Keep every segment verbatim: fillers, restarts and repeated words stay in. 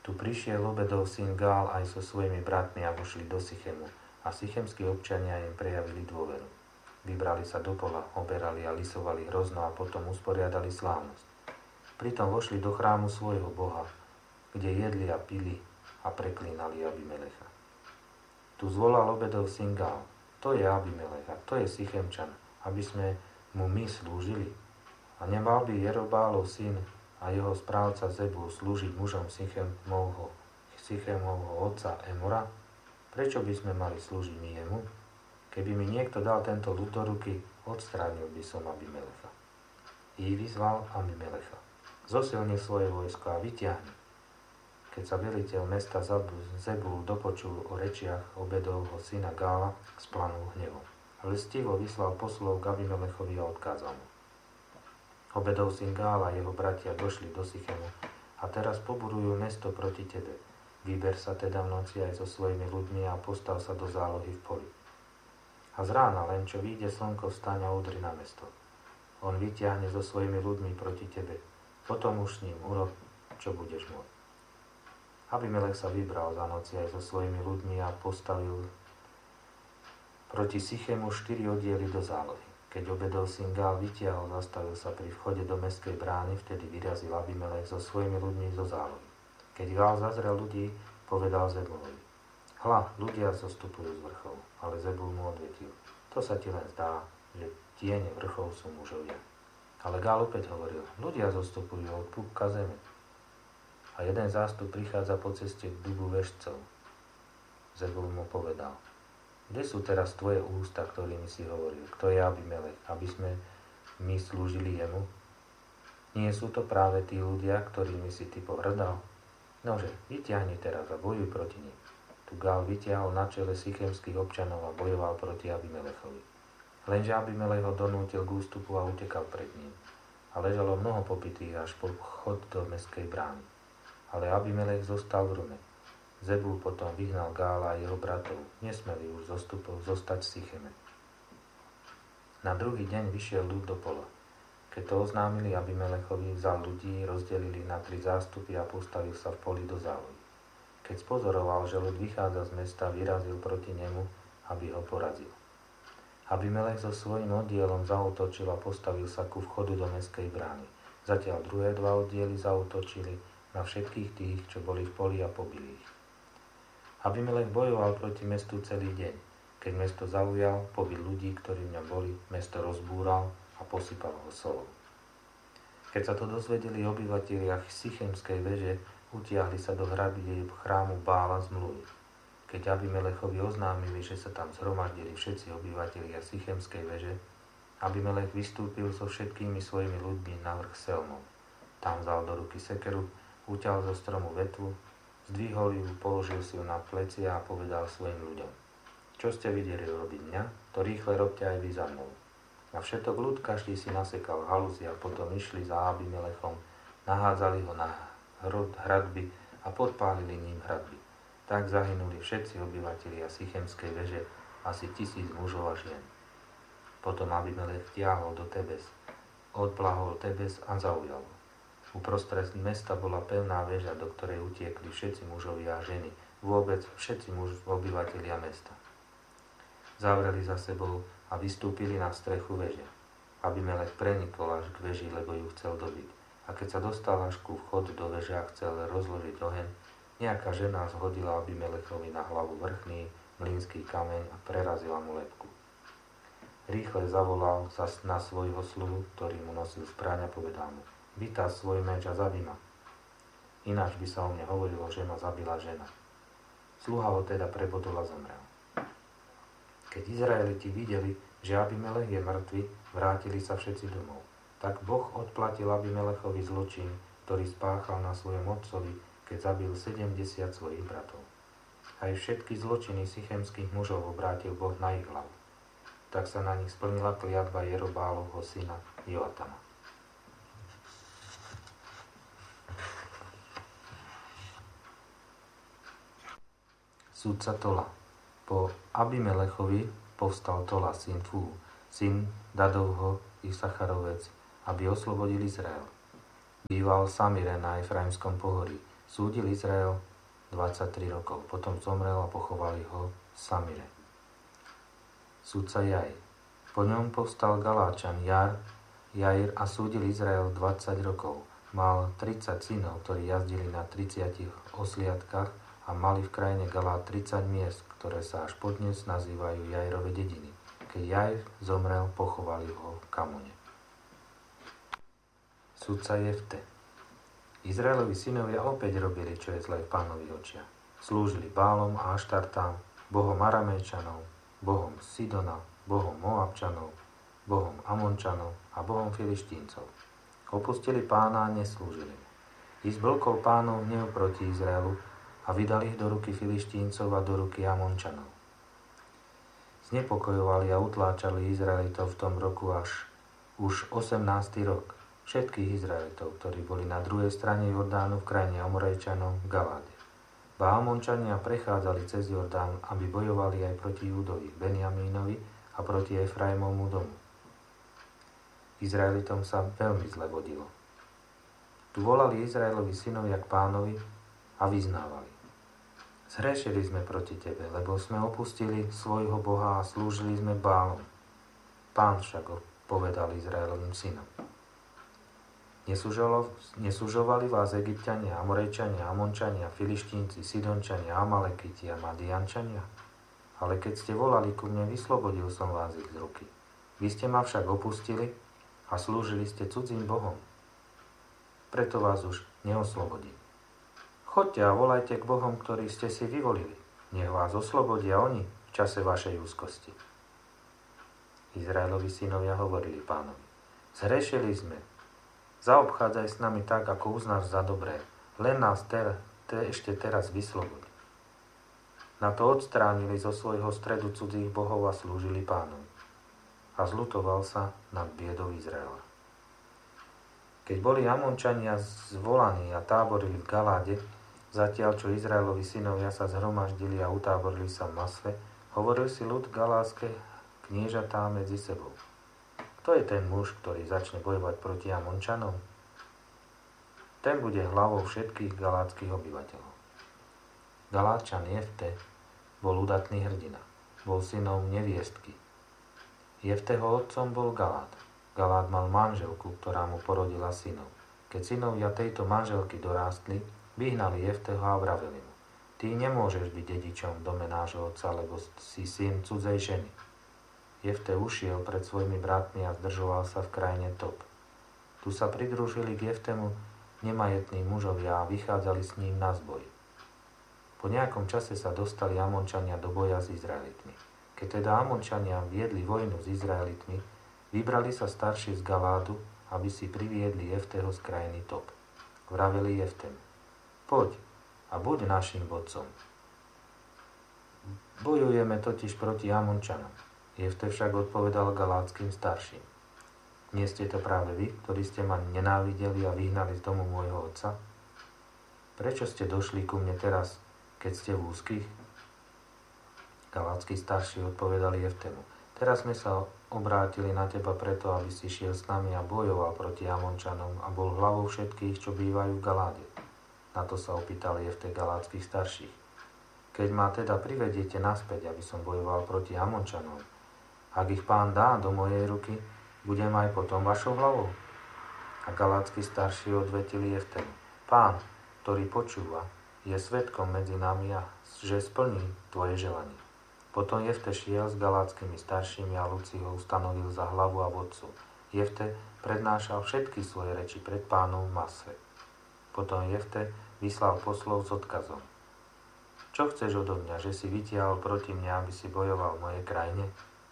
Tu prišiel Obedov syn Gál aj so svojimi bratmi a vošli do Sychemu a sychemskí občania im prejavili dôveru. Vybrali sa do pola, oberali a lisovali hrozno a potom usporiadali slávnosť. Pritom vošli do chrámu svojho boha, kde jedli a pili a preklínali Abimelecha. Tu zvolal Obedov syn Gál: to je Abimelech a to je Sychemčan, aby sme mu my slúžili. A nemal by Jerobálov syn a jeho správca Zebul slúžiť mužom Sychemovho, Sychemovho otca Emora? Prečo by sme mali slúžiť my jemu? Keby mi niekto dal tento ľud do ruky, odstránil by som Abimelecha. I vyzval Abimelecha: zosilni svoje vojsko a vyťahni. Keď sa veliteľ mesta Zebul dopočul o rečiach Obedovho syna Gála, splanul hnevom. Lstivo vyslal poslov k Abimelechovi a odkázal mu: Obedov syn Gál a jeho bratia došli do Sychemu a teraz poburujú mesto proti tebe. Vyber sa teda v noci aj so svojimi ľuďmi a postav sa do zálohy v poli. A z rána, len čo vyjde slnko, vstaň a udri na mesto. On vyťahne so svojimi ľuďmi proti tebe. Potom už s ním urob, čo budeš môcť. Abimelech sa vybral za noci aj so svojimi ľuďmi a postavil proti Sychemu štyri oddiely do zálohy. Keď Obedov syn Gál vytiahol, zastavil sa pri vchode do mestskej brány, vtedy vyrazil Abimelech so svojimi ľuďmi zo zálohy. Keď Gál zazrel ľudí, povedal Zebulovi: hľa, ľudia zostupujú z vrchov, ale Zebul mu odvetil: to sa ti len zdá, že tiene vrchov sú mužovia. Ale Gál opäť hovoril: ľudia zostupujú od púpka zeme. A jeden zástup prichádza po ceste k dubu vešcov. Zebul mu povedal: kde sú teraz tvoje ústa, ktorými si hovoril, kto je Abimelech, aby sme my slúžili jemu? Nie sú to práve tí ľudia, ktorými si ty pohrdal? Nože, vyťahni teraz a bojuj proti nim. Tu Gál vytiahol na čele sychemských občanov a bojoval proti Abimelechovi. Lenže Abimelech ho donútil k ústupu a utekal pred ním. A ležalo mnoho popitých až po vchod do mestskej brány. Ale Abimelech zostal v Rume. Zebul potom vyhnal Gála a jeho bratov. Nesmeli už zostupov zostať v Sycheme. Na druhý deň vyšiel ľud do pola. Keď to oznámili Abimelechovi, vzal ľudí, rozdelili na tri zástupy a postavil sa v poli do zálohy. Keď spozoroval, že ľud vychádza z mesta, vyrazil proti nemu, aby ho porazil. Abimelech so svojím oddielom zaútočil a postavil sa ku vchodu do mestskej brány. Zatiaľ druhé dva oddiely zaútočili na všetkých tých, čo boli v poli, a pobili ich. Abimelech bojoval proti mestu celý deň. Keď mesto zaujal, pobil ľudí, ktorí v ňom boli, mesto rozbúral a posypal ho solou. Keď sa to dozvedeli obyvatelia Sychemskej veže, utiahli sa do hradby chrámu Bála zmluvy. Keď Abimelechovi oznámili, že sa tam zhromaždili všetci obyvatelia Sychemskej veže, Abimelech vystúpil so všetkými svojimi ľuďmi na vrch Selmov. Tam vzal do ruky sekeru, utiaľ zo stromu vetvu, zdvihol ju, položil si ju na plecia a povedal svojim ľuďom: čo ste videli robiť mňa, to rýchle robte aj vy za mnou. Na všetok ľud každý si nasekal haluzy a potom išli za Abimelechom, nahádzali ho na hradby a podpálili ním hradby. Tak zahynuli všetci obyvatelia Sychemskej veže, asi tisíc mužov a žien. Potom Abimelech vtiahol do Tebes, odplahol Tebes a zaujal ho. Uprostred mesta bola pevná väža, do ktorej utiekli všetci mužovia a ženy, vôbec všetci muž, obyvatelia mesta. Zavreli za sebou a vystúpili na strechu veže. Abimelech prenikol až k veži, lebo ju chcel dobiť. A keď sa dostal až ku vchodu do veže a chcel rozložiť oheň, nejaká žena zhodila Abimelechovi na hlavu vrchný mlynský kameň a prerazila mu lebku. Rýchle zavolal na svojho sluhu, ktorý mu nosil zbraň, a povedal mu: vytáž svoj meč a zabij ma. Ináč by sa o mne hovorilo, že ma zabila žena. Sluha ho teda prebodol a zomrel. Keď Izraeliti videli, že Abimelech je mŕtvy, vrátili sa všetci domov. Tak Boh odplatil Abimelechovi zločin, ktorý spáchal na svojom otcovi, keď zabil sedemdesiat svojich bratov. Aj všetky zločiny sychemských mužov obrátil Boh na ich hlavu. Tak sa na nich splnila kliatba Jerobálovho syna Joatama. Sudca Tola. Po Abimelechovi povstal Tola, syn Fú, syn Dadovho Isacharovec, aby oslobodil Izrael. Býval Samire na Efraimskom pohorí. Súdil Izrael dvadsaťtri rokov, potom zomrel a pochovali ho v Samire. Sudca Jair. Po ňom povstal Galáčan Jar, Jair a súdil Izrael dvadsať rokov. Mal tridsať synov, ktorí jazdili na tridsiatich osliadkach a mali v krajine Galát tridsať miest, ktoré sa až podnes nazývajú Jairove dediny. Keď Jair zomrel, pochovali ho v Kamone. Sudca Jefte. Izraelovi synovia opäť robili, čo je zlé v Pánových očiach. Slúžili Bálom a Aštartám, bohom Aramejčanov, bohom Sidona, bohom Moabčanov, bohom Amončanov a bohom Filištíncov. Opustili Pána a neslúžili. I zblkol Pánov hnev proti Izraelu a vydali ich do ruky Filištíncov a do ruky Amončanov. Znepokojovali a utláčali Izraelitov v tom roku až už osemnásty rok. Všetkých Izraelitov, ktorí boli na druhej strane Jordánu v krajine Amorejčanov v Galáde. Ba Amončania prechádzali cez Jordán, aby bojovali aj proti Júdovi, Benjamínovi a proti Efraimovmu domu. Izraelitom sa veľmi zle vodilo. Tu volali Izraelovi synovia k Pánovi a vyznávali: Zhrešili sme proti tebe, lebo sme opustili svojho Boha a slúžili sme Bálom. Pán však povedal Izraelovým synom: Nesúžovali vás Egypťania, Amorejčania, Amončania, Filištínci, Sidončania, Amalekiti a Madiančania? Ale keď ste volali ku mne, vyslobodil som vás ich z ruky. Vy ste ma však opustili a slúžili ste cudzím bohom. Preto vás už neoslobodím. Choďte a volajte k bohom, ktorých ste si vyvolili. Nech vás oslobodia oni v čase vašej úzkosti. Izraelovi synovia hovorili Pánovi: Zhrešili sme. Zaobchádzaj s nami tak, ako uznáš za dobré. Len nás ter, te, ešte teraz vysloboď. Na to odstránili zo svojho stredu cudzích bohov a slúžili Pánovi. A zľutoval sa nad biedou Izraela. Keď boli Amončania zvolaní a táborili v Galáde, zatiaľ čo Izraelovi synovia sa zhromaždili a utáborili sa v Masve, hovoril si ľud galátske kniežatá medzi sebou: Kto je ten muž, ktorý začne bojovať proti Amončanom? Ten bude hlavou všetkých galátskych obyvateľov. Galáčan Jefte bol udatný hrdina. Bol synom neviestky. Jefteho otcom bol Galát. Galát mal manželku, ktorá mu porodila synov. Keď synovia tejto manželky dorástli, vyhnali Jefteho a vraveli mu: Ty nemôžeš byť dedičom v dome nášho otca, lebo si syn cudzej ženy. Jefte ušiel pred svojimi bratmi a zdržoval sa v krajine Top. Tu sa pridružili k Jeftemu nemajetní mužovia a vychádzali s ním na zboj. Po nejakom čase sa dostali Amončania do boja s Izraelitmi. Keď teda Amončania viedli vojnu s Izraelitmi, vybrali sa starší z Galádu, aby si priviedli Jefteho z krajiny Top. Vraveli Jeftemu: Poď a buď našim vodcom. Bojujeme totiž proti Amončanom. Jefte však odpovedal galátskym starším: Nie ste to práve vy, ktorí ste ma nenávideli a vyhnali z domu môjho otca? Prečo ste došli ku mne teraz, keď ste v úzkých? Galátsky starší odpovedali Jeftemu: Teraz sme sa obrátili na teba preto, aby si šiel s nami a bojoval proti Amončanom a bol hlavou všetkých, čo bývajú v Galáde. Na to sa opýtal Jefte galátskych starších: Keď ma teda privediete naspäť, aby som bojoval proti Amončanom, ak ich Pán dá do mojej ruky, budem aj potom vašou hlavou? A galátsky starší odvetili Jeftemu: Pán, ktorý počúva, je svedkom medzi nami a že splní tvoje želanie. Potom Jefte šiel s galátskymi staršími a ľud si ho ustanovil za hlavu a vodcu. Jefte prednášal všetky svoje reči pred Pánom v Masve. Potom Jefte vyslal poslov s odkazom: Čo chceš odo mňa, že si vytiahol proti mne, aby si bojoval v mojej krajine?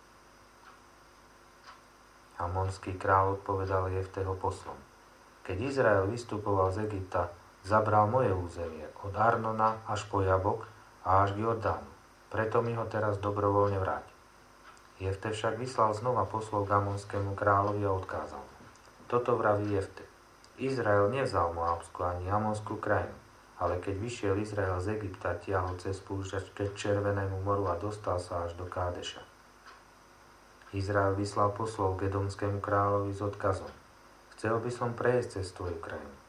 Amonský kráľ odpovedal Jefteho poslom: Keď Izrael vystupoval z Egypta, zabral moje územie od Arnona až po Jabok a až k Jordánu. Preto mi ho teraz dobrovoľne vráť. Jefte však vyslal znova poslov k Amonskému kráľovi a odkázal: Toto vraví Jefte: Izrael nevzal Moabskú ani Amonskú krajinu, ale keď vyšiel Izrael z Egypta, tiahol cez púšť až k Červenému moru a dostal sa až do Kádeša. Izrael vyslal poslov k Edomskému kráľovi s odkazom: Chcel by som prejsť cez tvoju krajinu.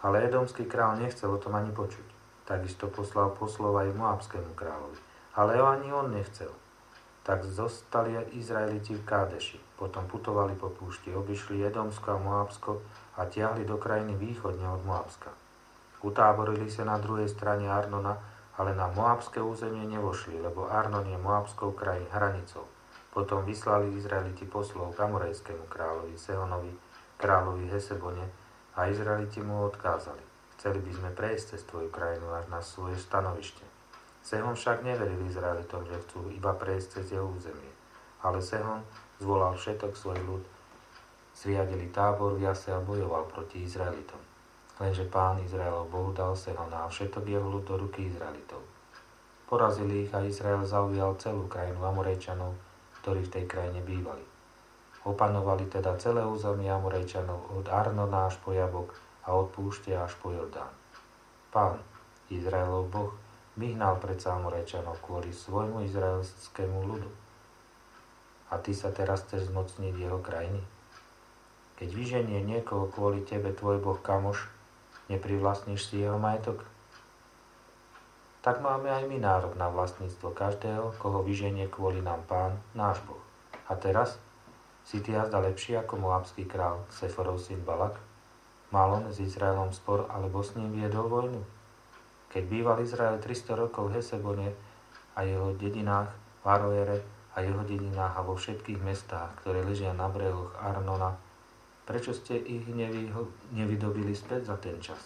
Ale edomský král nechcel o tom ani počuť. Takisto poslal poslov aj moabskému kráľovi. Ale ani on nechcel. Tak zostali Izraeliti v Kádeši. Potom putovali po púšti, obišli Edomsko a Moabsko a tiahli do krajiny východne od Moabska. Utáborili sa na druhej strane Arnona, ale na moabské územie nevošli, lebo Arnon je moabskou krajín hranicou. Potom vyslali Izraeliti poslov k Amorejskému kráľovi Sehonovi, kráľovi Hesebone, a Izraeliti mu odkázali: chceli by sme prejsť cez tvoju krajinu až na svoje stanovište. Sehon však neveril Izraelitom, že chcú iba prejsť cez jeho územie. Ale Sehon zvolal všetok svoj ľud, zriadili tábor v Jase a bojoval proti Izraelitom. Lenže Pán Izraelov Boh dal Sehona a všetok jeho ľud do ruky Izraelitov. Porazili ich a Izrael zaujal celú krajinu Amorejčanov, ktorí v tej krajine bývali. Opanovali teda celé územie Amorejčanov od Arnona až po Jabok a od púšte až po Jordán. Pán, Izraelov Boh, vyhnal predsa Amorejčanov kvôli svojmu izraelskému ľudu. A ty sa teraz chceš zmocniť jeho krajiny? Keď vyženie niekoho kvôli tebe tvoj Boh kamoš, neprivlastníš si jeho majetok? Tak máme aj my nárok na vlastníctvo každého, koho vyženie kvôli nám Pán, náš Boh. A teraz? Si ty jazda lepší ako moabský král, Seforov syn Balak? Mal on s Izraelom spor, alebo s ním viedol vojnu? Keď býval Izrael tristo rokov v Hesebone a jeho dedinách, v Aroere a jeho dedinách a vo všetkých mestách, ktoré ležia na brehoch Arnona, prečo ste ich nevy, nevydobili späť za ten čas?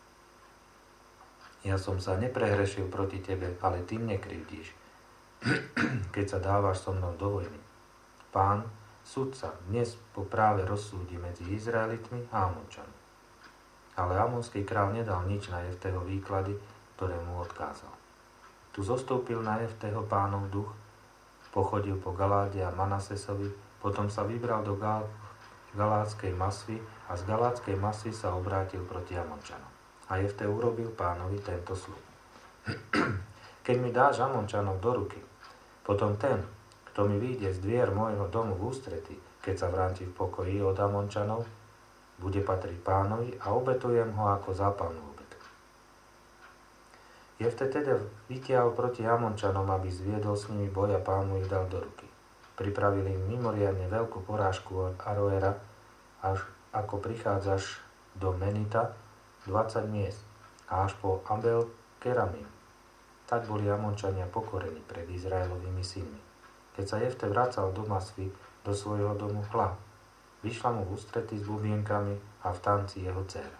Ja som sa neprehrešil proti tebe, ale ty mne krivdíš, keď sa dávaš so mnou do vojny. Pán, sudca, dnes po práve rozsúdi medzi Izraelitmi a Amončanmi. Ale amonský král nedal nič na Jeftého výklady, ktoré mu odkázal. Tu zostúpil na Jeftého Pánov duch, pochodil po Galáde a Manasesovi, potom sa vybral do Gal- Galátskej Masvy a z Galátskej Masvy sa obrátil proti Amončanom. A Jefté urobil Pánovi tento sľub. Keď mi dáš Amončanov do ruky, potom ten, kto mi vyjde z dvier môjho domu v ústrety, keď sa vráti v pokoji od Amončanov, bude patriť Pánovi a obetujem ho ako zápalnú obetu. Jefté teda vytiahol proti Amončanom, aby zviedol s nimi boj a Pán mu ich dal do ruky. Pripravili im mimoriadne veľkú porážku od Aroera, až ako prichádzaš do Menita, dvadsať miest, a až po Abel Keramim. Tak boli Amončania pokorení pred Izraelovými synmi. Keď sa Jefté vracal do Masvy, do svojho domu, hľa, vyšla mu v ústrety s bubienkami a v tanci jeho dcéra.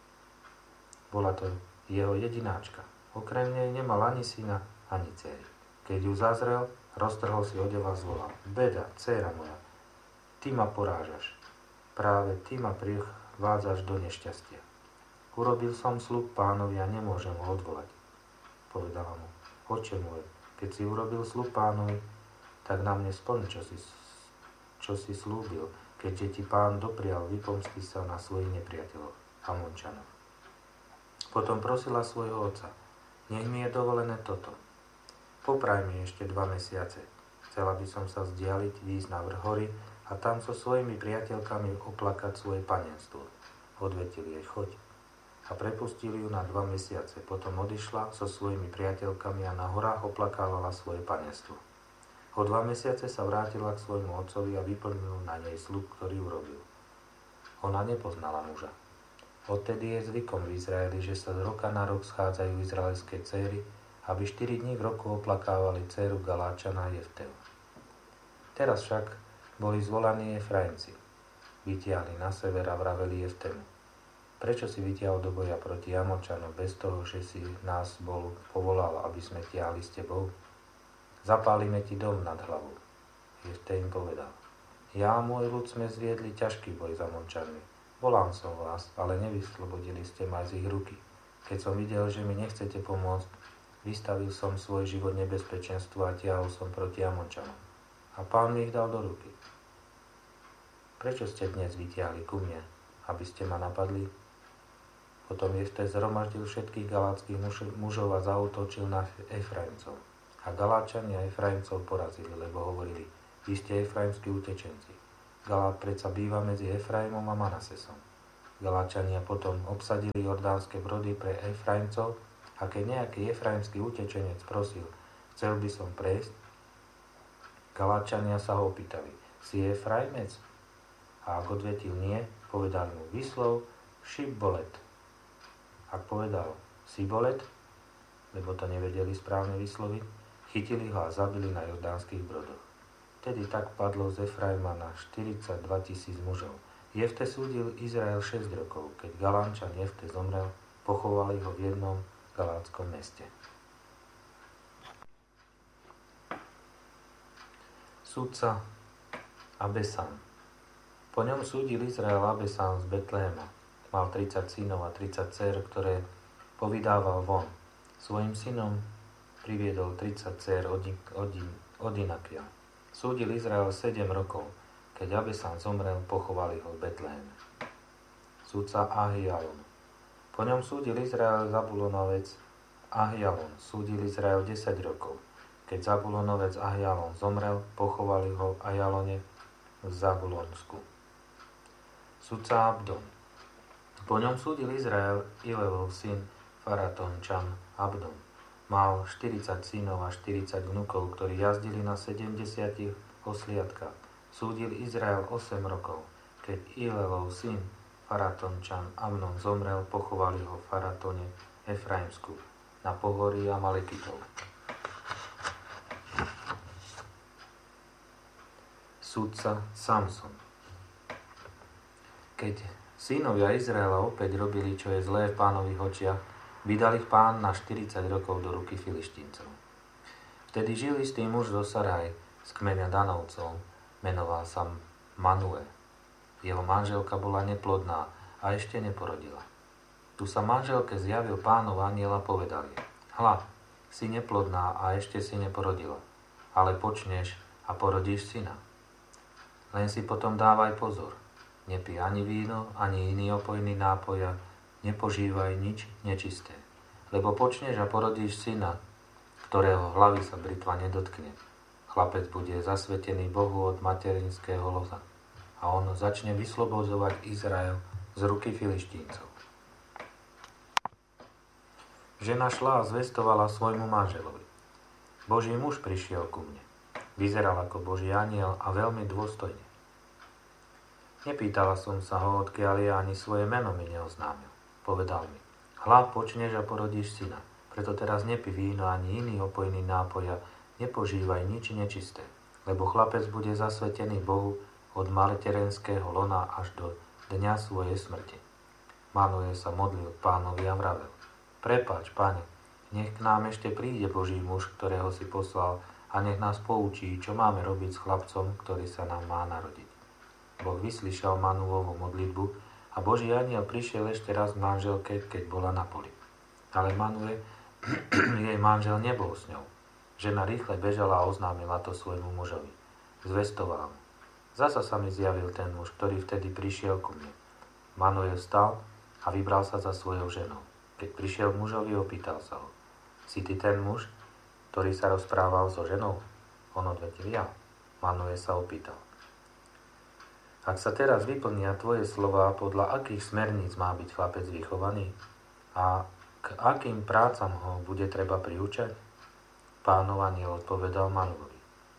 Bola to jeho jedináčka. Okrem nej nemal ani syna, ani dcéry. Keď ju zazrel, roztrhol si odev a zvolal: Beda, dcéra moja, ty ma porážaš. Práve ty ma privádzaš do nešťastia. Urobil som sľub Pánovi a nemôžem ho odvolať. Povedala mu: Oče môj, keď si urobil sľub Pánovi, tak na mne splň, čo si, čo si slúbil, keďže ti Pán doprial vypomstiť sa na svojich nepriateľoch, Amončanov. Potom prosila svojho otca: Nech mi je dovolené toto. Popraj mi ešte dva mesiace. Chcela by som sa vzdialiť, výjsť na vrch hory a tam so svojimi priateľkami oplakať svoje panenstvo. Odvetili jej: Choď. A prepustili ju na dva mesiace. Potom odišla so svojimi priateľkami a na horách oplakávala svoje panenstvo. O dva mesiace sa vrátila k svojmu otcovi a vyplnil na nej sľub, ktorý urobil. Ona nepoznala muža. Odtedy je zvykom v Izraeli, že sa z roka na rok schádzajú izraelské céry, aby štyri dní v roku oplakávali dcéru Galáčana Jefteho. Teraz však boli zvolaní Efraimci. Vytiahli na sever a vraveli Jeftemu: Prečo si vytiahol do boja proti Amončanom bez toho, že si nás bol povolal, aby sme tiahli s tebou? Zapálime ti dom nad hlavou. Jefté im povedal: Ja a môj ľud sme zviedli ťažký boj s Amončanmi. Volám som vás, ale nevyslobodili ste ma z ich ruky. Keď som videl, že mi nechcete pomôcť, vystavil som svoj život nebezpečenstvu a tiahol som proti Amončanom. A Pán mi ich dal do ruky. Prečo ste dnes vytiahli ku mne, aby ste ma napadli? Potom Jefté zhromaždil všetkých galáckych mužov a zaútočil na Efraimcov. A Galáčania Efraimcov porazili, lebo hovorili: Vy ste efraimskí utečenci. Galát predsa býva medzi Efraimom a Manasesom. Galáčania potom obsadili jordánske brody pre Efraimcov a keď nejaký efraimský utečenec prosil, chcel by som prejsť, Galáčania sa ho opýtali, si Efraimec? A ak odvetil nie, povedali mu, vyslov Šibolet. Ak povedal Sibolet, lebo to nevedeli správne vysloviť, chytili ho a zabili na jordánskych brodoch. Vtedy tak padlo z Efraima na štyridsaťdva tisíc mužov. Jefte súdil Izrael šesť rokov. Keď Galánčan Jefte zomrel, pochovali ho v jednom galátskom meste. Sudca Abesan. Po ňom súdil Izrael Abesan z Betlehema. Mal tridsať synov a tridsať dcér, ktoré povydával von. Svojim synom priviedol tridsať dcér od, od, od Inakia. Súdil Izrael sedem rokov. Keď Abesan zomrel, pochovali ho v Betleheme. Sudca Ahialon. Po ňom súdil Izrael Zabulonovec Ahialon. Súdil Izrael desať rokov. Keď Zabulonovec Ahialon zomrel, pochovali ho v Ajalone v Zabulonsku. Sudca Abdon. Po ňom súdil Izrael Ilevov syn Faratončan Abdon. Mal štyridsať synov a štyridsať vnukov, ktorí jazdili na sedemdesiatich osliadkách. Súdil Izrael osem rokov. Keď Ilelov syn Faratončan Amnon zomrel, pochovali ho v Faratone Efraimsku na pohorí Amalekitov. Sudca Samson. Keď synovia Izraela opäť robili, čo je zlé v Pánových očiach, vydal ich Pán na štyridsať rokov do ruky Filištíncov. Vtedy žil istý muž zo Saraj z kmeňa Danovcov, menoval sa Manue. Jeho manželka bola neplodná a ešte neporodila. Tu sa manželke zjavil Pánov anjel a povedal jej, hľa, si neplodná a ešte si neporodila, ale počneš a porodíš syna. Len si potom dávaj pozor, nepij ani víno, ani iný opojný nápoj a nepožívaj nič nečisté, lebo počneš a porodíš syna, ktorého hlavy sa britva nedotkne. Chlapec bude zasvetený Bohu od materinského loza a on začne vyslobodzovať Izrael z ruky Filištíncov. Žena šla a zvestovala svojmu manželovi. Boží muž prišiel ku mne. Vyzeral ako Boží anjel a veľmi dôstojne. Nepýtala som sa ho, odkiaľ je, ani svoje meno mi neoznámil. Povedal mi, hľa, počneš a porodíš syna, preto teraz nepí víno ani iný opojný nápoj a nepožívaj nič nečisté, lebo chlapec bude zasvetený Bohu od materenského lona až do dňa svojej smrti. Manuje sa modlil Pánovi a vravel, prepáč, Pane, nech k nám ešte príde Boží muž, ktorého si poslal a nech nás poučí, čo máme robiť s chlapcom, ktorý sa nám má narodiť. Boh vyslyšal Manuovu modlitbu a Boží anjel prišiel ešte raz k manželke, keď bola na poli. Ale Manue, jej manžel, nebol s ňou. Žena rýchle bežala a oznámila to svojmu mužovi. Zvestovala mu. Zasa sa mi zjavil ten muž, ktorý vtedy prišiel ku mne. Manue vstal a vybral sa za svojou ženou. Keď prišiel k mužovi, opýtal sa ho. Si ty ten muž, ktorý sa rozprával so ženou? On odvetil ja. Manue sa opýtal. Ak sa teraz vyplnia tvoje slová, podľa akých smerníc má byť chlapec vychovaný? A k akým prácam ho bude treba priúčať? Pánov anjel odpovedal Manuovi.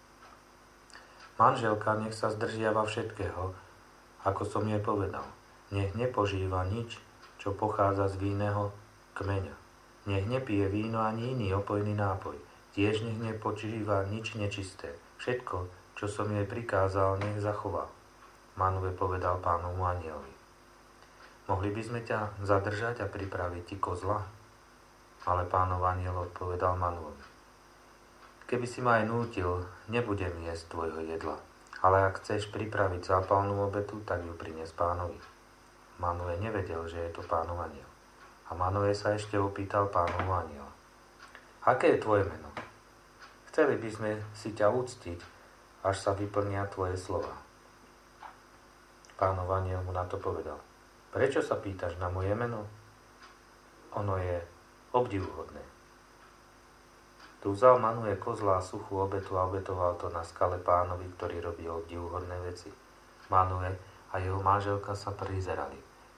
Manželka nech sa zdržiava všetkého, ako som jej povedal. Nech nepožíva nič, čo pochádza z vinného kmeňa. Nech nepije víno ani iný opojný nápoj. Tiež nech nepožíva nič nečisté. Všetko, čo som jej prikázal, nech zachová. Manue povedal Pánovu anjelovi. Mohli by sme ťa zadržať a pripraviť ti kozla? Ale Pánov anjel odpovedal Manuovi. Keby si ma aj nútil, nebudem jesť tvojho jedla, ale ak chceš pripraviť zápalnú obetu, tak ju prines Pánovi. Manue nevedel, že je to Pánov anjel. A Manue sa ešte opýtal Pánovu anjela. Aké je tvoje meno? Chceli by sme si ťa uctiť, až sa vyplnia tvoje slova. Pánov anjel mu na to povedal. Prečo sa pýtaš na moje meno? Ono je obdivuhodné. Tu vzal Manue kozla a suchú obetu a obetoval to na skale Pánovi, ktorý robil obdivuhodné veci. Manue a jeho manželka sa prizerali.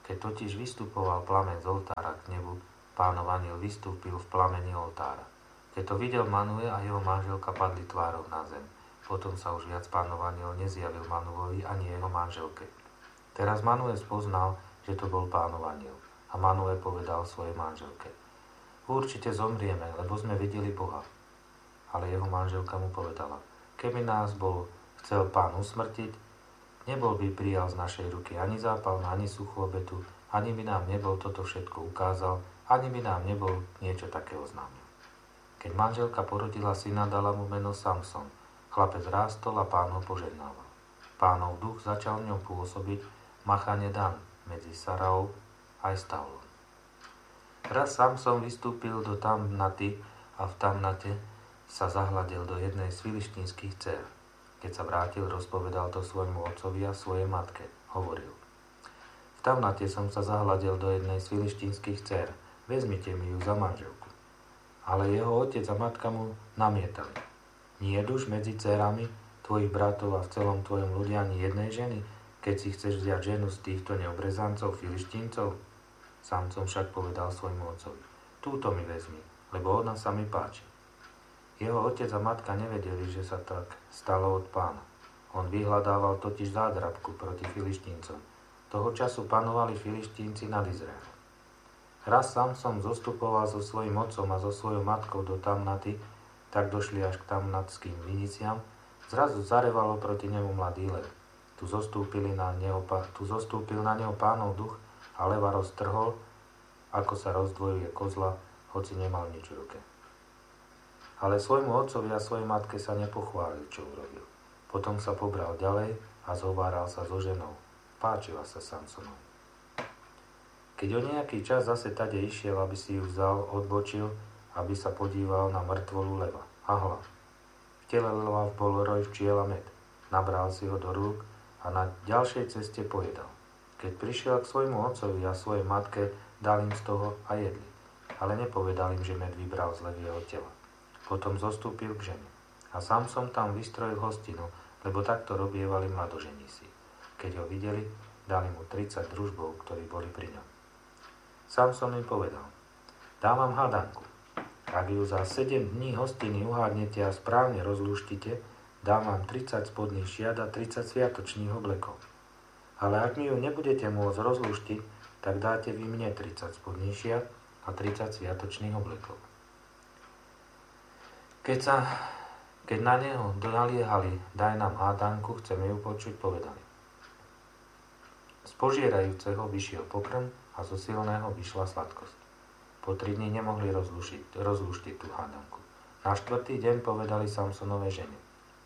Keď totiž vystupoval plameň z oltára k nebu, Pánov anjel vystúpil v plameni oltára. Keď to videl Manue a jeho manželka padli tvárou na zem. Potom sa už viac Pánov anjel nezjavil Manuovi ani jeho manželke. Teraz Manue spoznal, že to bol Pánov anjel. A Manue povedal svojej manželke: Určite zomrieme, lebo sme videli Boha. Ale jeho manželka mu povedala: Keby nás bol chcel Pán usmrtiť, nebol by prijal z našej ruky ani zápal, ani suchú obetu, ani by nám nebol toto všetko ukázal, ani by nám nebol niečo také oznámil. Keď manželka porodila syna, dala mu meno Samson. Chlapec rástol a Pán ho požehnával. Pánov duch začal v ňom pôsobiť machane Dan medzi Saraou aj Stavlom. Raz Samson vystúpil do Tamnaty a v Tamnate sa zahľadil do jednej z filištínskych dcér. Keď sa vrátil, rozpovedal to svojmu otcovi a svojej matke. Hovoril: V Tamnate som sa zahľadil do jednej z filištínskych dcér. Vezmite mi ju za manželku. Ale jeho otec a matka mu namietali: Nie je už medzi dcérami tvojich bratov a v celom tvojom ľudí ani jednej ženy, keď si chceš vziať ženu z týchto neobrezancov filištíncov? Samson však povedal svojmu otcovi: Túto mi vezmi, lebo ona sa mi páči. Jeho otec a matka nevedeli, že sa tak stalo od Pána. On vyhľadával totiž zádrabku proti filištíncom. Toho času panovali filištínci nad Izraelom. Raz Samson zostupoval so svojím otcom a so svojou matkou do Tamnaty, tak došli až k tamnatským viniciam. Zrazu zarevalo proti nemu mladý lev. Tu zostúpil na neho, tu zostúpil na neho Pánov duch a leva roztrhol, ako sa rozdvojuje kozla, hoci nemal nič v ruke. Ale svojmu otcovi a svojej matke sa nepochválil, čo urobil. Potom sa pobral ďalej a zhováral sa so ženou. Páčila sa Samsonovi. Keď o nejaký čas zase tade išiel, aby si ju vzal, odbočil, aby sa podíval na mŕtvolu leva. A hľa, v tele leva bol roj včiel a med. Nabral si ho do rúk a na ďalšej ceste pojedal. Keď prišiel k svojmu otcovi a svojej matke, dal im z toho a jedli. Ale nepovedal im, že med vybral z levieho tela. Potom zostúpil k žene. A Samson tam vystrojil hostinu, lebo takto robievali mladoženísi. Keď ho videli, dali mu tridsať družbov, ktorí boli pri ňom. Samson im povedal: Dám vám hádanku. Ak ju za sedem dní hostiny uhádnete a správne rozlúštite, dám vám tridsať spodných šiat a tridsať sviatočných oblekov. Ale ak mi ju nebudete môcť rozlúštiť, tak dáte vy mne tridsať spodných šiat a tridsať sviatočných oblekov. Keď sa, keď na neho naliehali: Daj nám hádanku, chceme ju počuť, povedali: Z požierajúceho vyšiel pokrm a zo silného vyšla sladkosť. Po tri dni nemohli rozlušiť, rozluštiť tú hádanku. Na štvrtý deň povedali Samsonovej žene: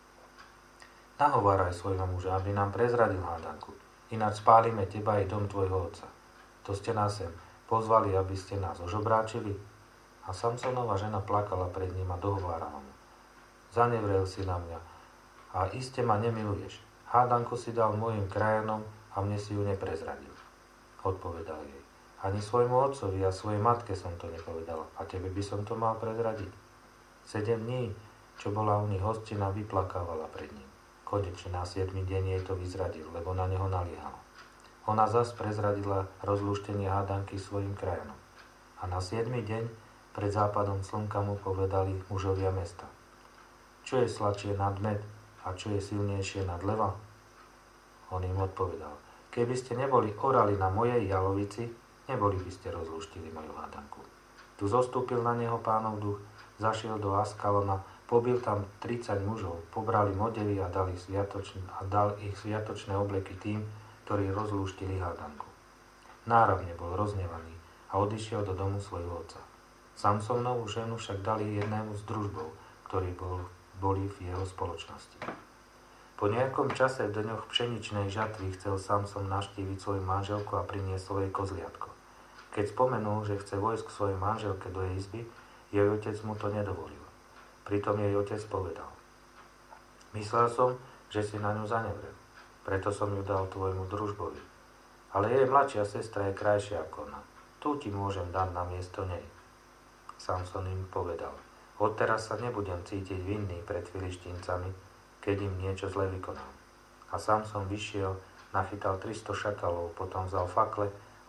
Nahováraj svojho muža, aby nám prezradil hádanku, ináč spálime teba aj dom tvojho otca. To ste nás sem pozvali, aby ste nás ožobráčili? A Samsonova žena plakala pred ním a dohovárala mu: Zanevrel si na mňa a iste ma nemiluješ. Hádanku si dal mojim krajanom a mne si ju neprezradil. Odpovedal jej: Ani svojmu otcovi a svojej matke som to nepovedala. A tebe by som to mal prezradiť? Sedem dní, čo bola u nich hostina, vyplakávala pred ním. Konečne na siedmy deň jej to vyzradil, lebo na neho naliehal. Ona zas prezradila rozlúštenie hádanky svojim krajanom. A na siedmy deň pred západom slnka mu povedali mužovia mesta: Čo je sladšie nad med a čo je silnejšie nad leva? On im odpovedal: Keby ste neboli orali na mojej jalovici, neboli by ste rozlúštili moju hádanku. Tu zostúpil na neho Pánov duch, zašiel do Askalona, pobil tam tridsať mužov, pobrali modely a dali sviatočné, a dal ich sviatočné obleky tým, ktorí rozlúštili hádanku. Náravne bol roznevaný a odišiel do domu svojho otca. Samsonovú ženu však dali jednému z družbov, ktorí bol, boli v jeho spoločnosti. Po nejakom čase v dňoch pšeničnej žatvy chcel Samson navštíviť svoju manželku a priniesť svoje kozliatko. Keď spomenul, že chce vojsť k svojej manželke do jej izby, jej otec mu to nedovolil. Pritom jej otec povedal: Myslel som, že si na ňu zanevrel, preto som ju dal tvojmu družbovi. Ale jej mladšia sestra je krajšia ako ona. Tu ti môžem dať na miesto nej. Samson im povedal: Odteraz sa nebudem cítiť vinný pred filištíncami, keď im niečo zle vykonal. A Samson vyšiel, nachytal tristo šakalov, potom vzal fakle,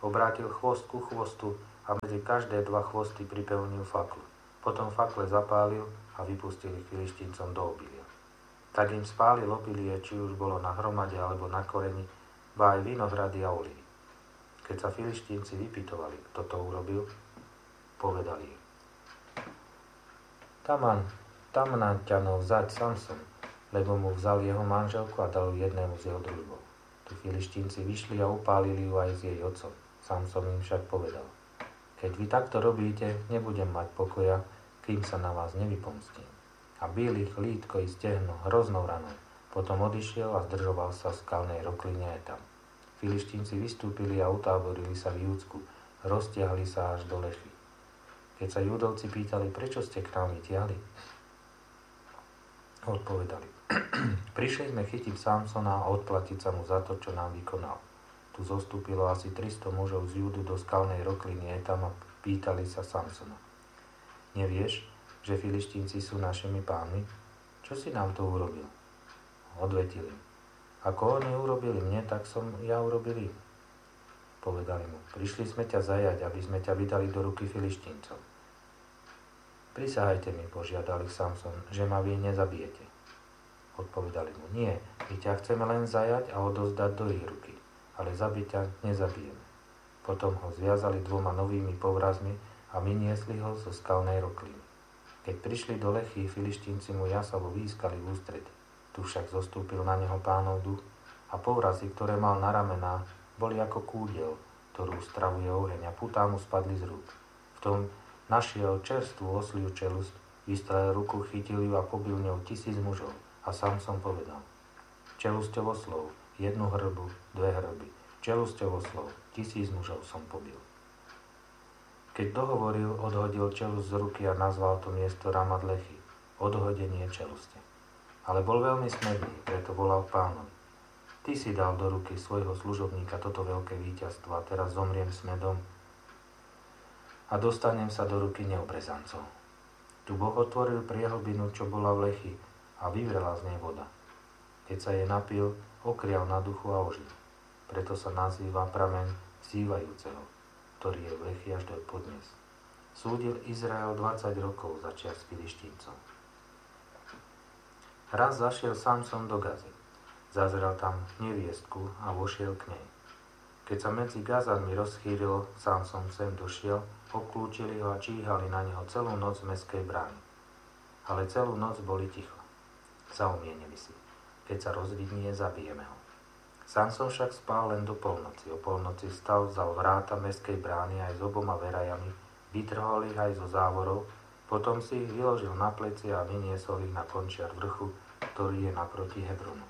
Obrátil chvost ku chvostu a medzi každé dva chvosty pripevnil faklu. Potom fakle zapálil a vypustil ich Filištíncom do obilia. Tak im spálil obilie, či už bolo na hromade alebo na koreni, ba aj vinohrady a olivy. Keď sa Filištínci vypytovali, kto to urobil, povedali im: Taman, Tamnáťanov zať Samson, lebo mu vzal jeho manželku a dal ju jednému z jeho družbov. Tu Filištínci vyšli a upálili ju aj s jej otcom. Samson im však povedal: Keď vy takto robíte, nebudem mať pokoja, kým sa na vás nevypomstím. A bil ich lítko i stehno hroznou ranou. Potom odišiel a zdržoval sa v skalnej rokline aj tam. Filištínci vystúpili a utáborili sa v Júdsku, roztiahli sa až do Lechy. Keď sa Júdovci pýtali, prečo ste k nám vytiahli, odpovedali: Prišli sme chytiť Samsona a odplatiť sa mu za to, čo nám vykonal. Tu zostúpilo asi tristo mužov z Júdu do skalnej rokliny Etam a pýtali sa Samsona: Nevieš, že Filištínci sú našimi pánmi? Čo si nám to urobil? Odvetili: Ako oni urobili mne, tak som ja urobil im. Povedali mu: Prišli sme ťa zajať, aby sme ťa vydali do ruky Filištíncov. Prisahajte mi, požiadal ich Samson, že ma vy nezabijete. Odpovedali mu: Nie, my ťa chceme len zajať a odozdať do ich ruky, ale zabiť ťa nezabijeme. Potom ho zviazali dvoma novými povrazmi a vyniesli ho zo skalnej rokliny. Keď prišli do Lechy, Filištínci mu jasavo výskali v ústrety. Tu však zostúpil na neho Pánov duch a povrazy, ktoré mal na ramenách, boli ako kúdiel, ktorú stravuje oheň, a putá mu spadli z rúk. V tom našiel čerstvú osliu čelusť, vystrelil ruku, chytil ju a pobil ňou tisíc mužov. A Samson povedal: Čelusťou oslov, jednu hrbu, dve hrby, čelusťou oslov, tisíc mužov som pobil. Keď dohovoril, odhodil čelusť z ruky a nazval to miesto Ramat Lechy, odhodenie čeluste. Ale bol veľmi smedný, preto volal Pánovi: Ty si dal do ruky svojho služobníka toto veľké víťazstvo a teraz zomriem smedom a dostanem sa do ruky neobrezancov. Tu Boh otvoril priehlbinu, čo bola v Lechy, a vyvrela z nej voda. Keď sa jej napil, okrial na duchu a ožil. Preto sa nazýva prameň vzývajúceho, ktorý je v Lechy až do podnes. Súdil Izrael dvadsať rokov za čias Filištíncov. Raz zašiel Samson do Gazy. Zazrel tam neviestku a vošiel k nej. Keď sa medzi Gazanmi rozchýrilo, Samson sem došiel, obklúčili ho a číhali na neho celú noc v mestskej bráni. Ale celú noc boli ticho. Zaumienili si: Keď sa rozvidnie, zabijeme ho. Samson však spál len do polnoci. O polnoci vstal, vzal vráta mestskej brány aj s oboma verajami, vytrhol ich aj zo závorov, potom si ich vyložil na pleci a vyniesol ich na končiar vrchu, ktorý je naproti Hebronu.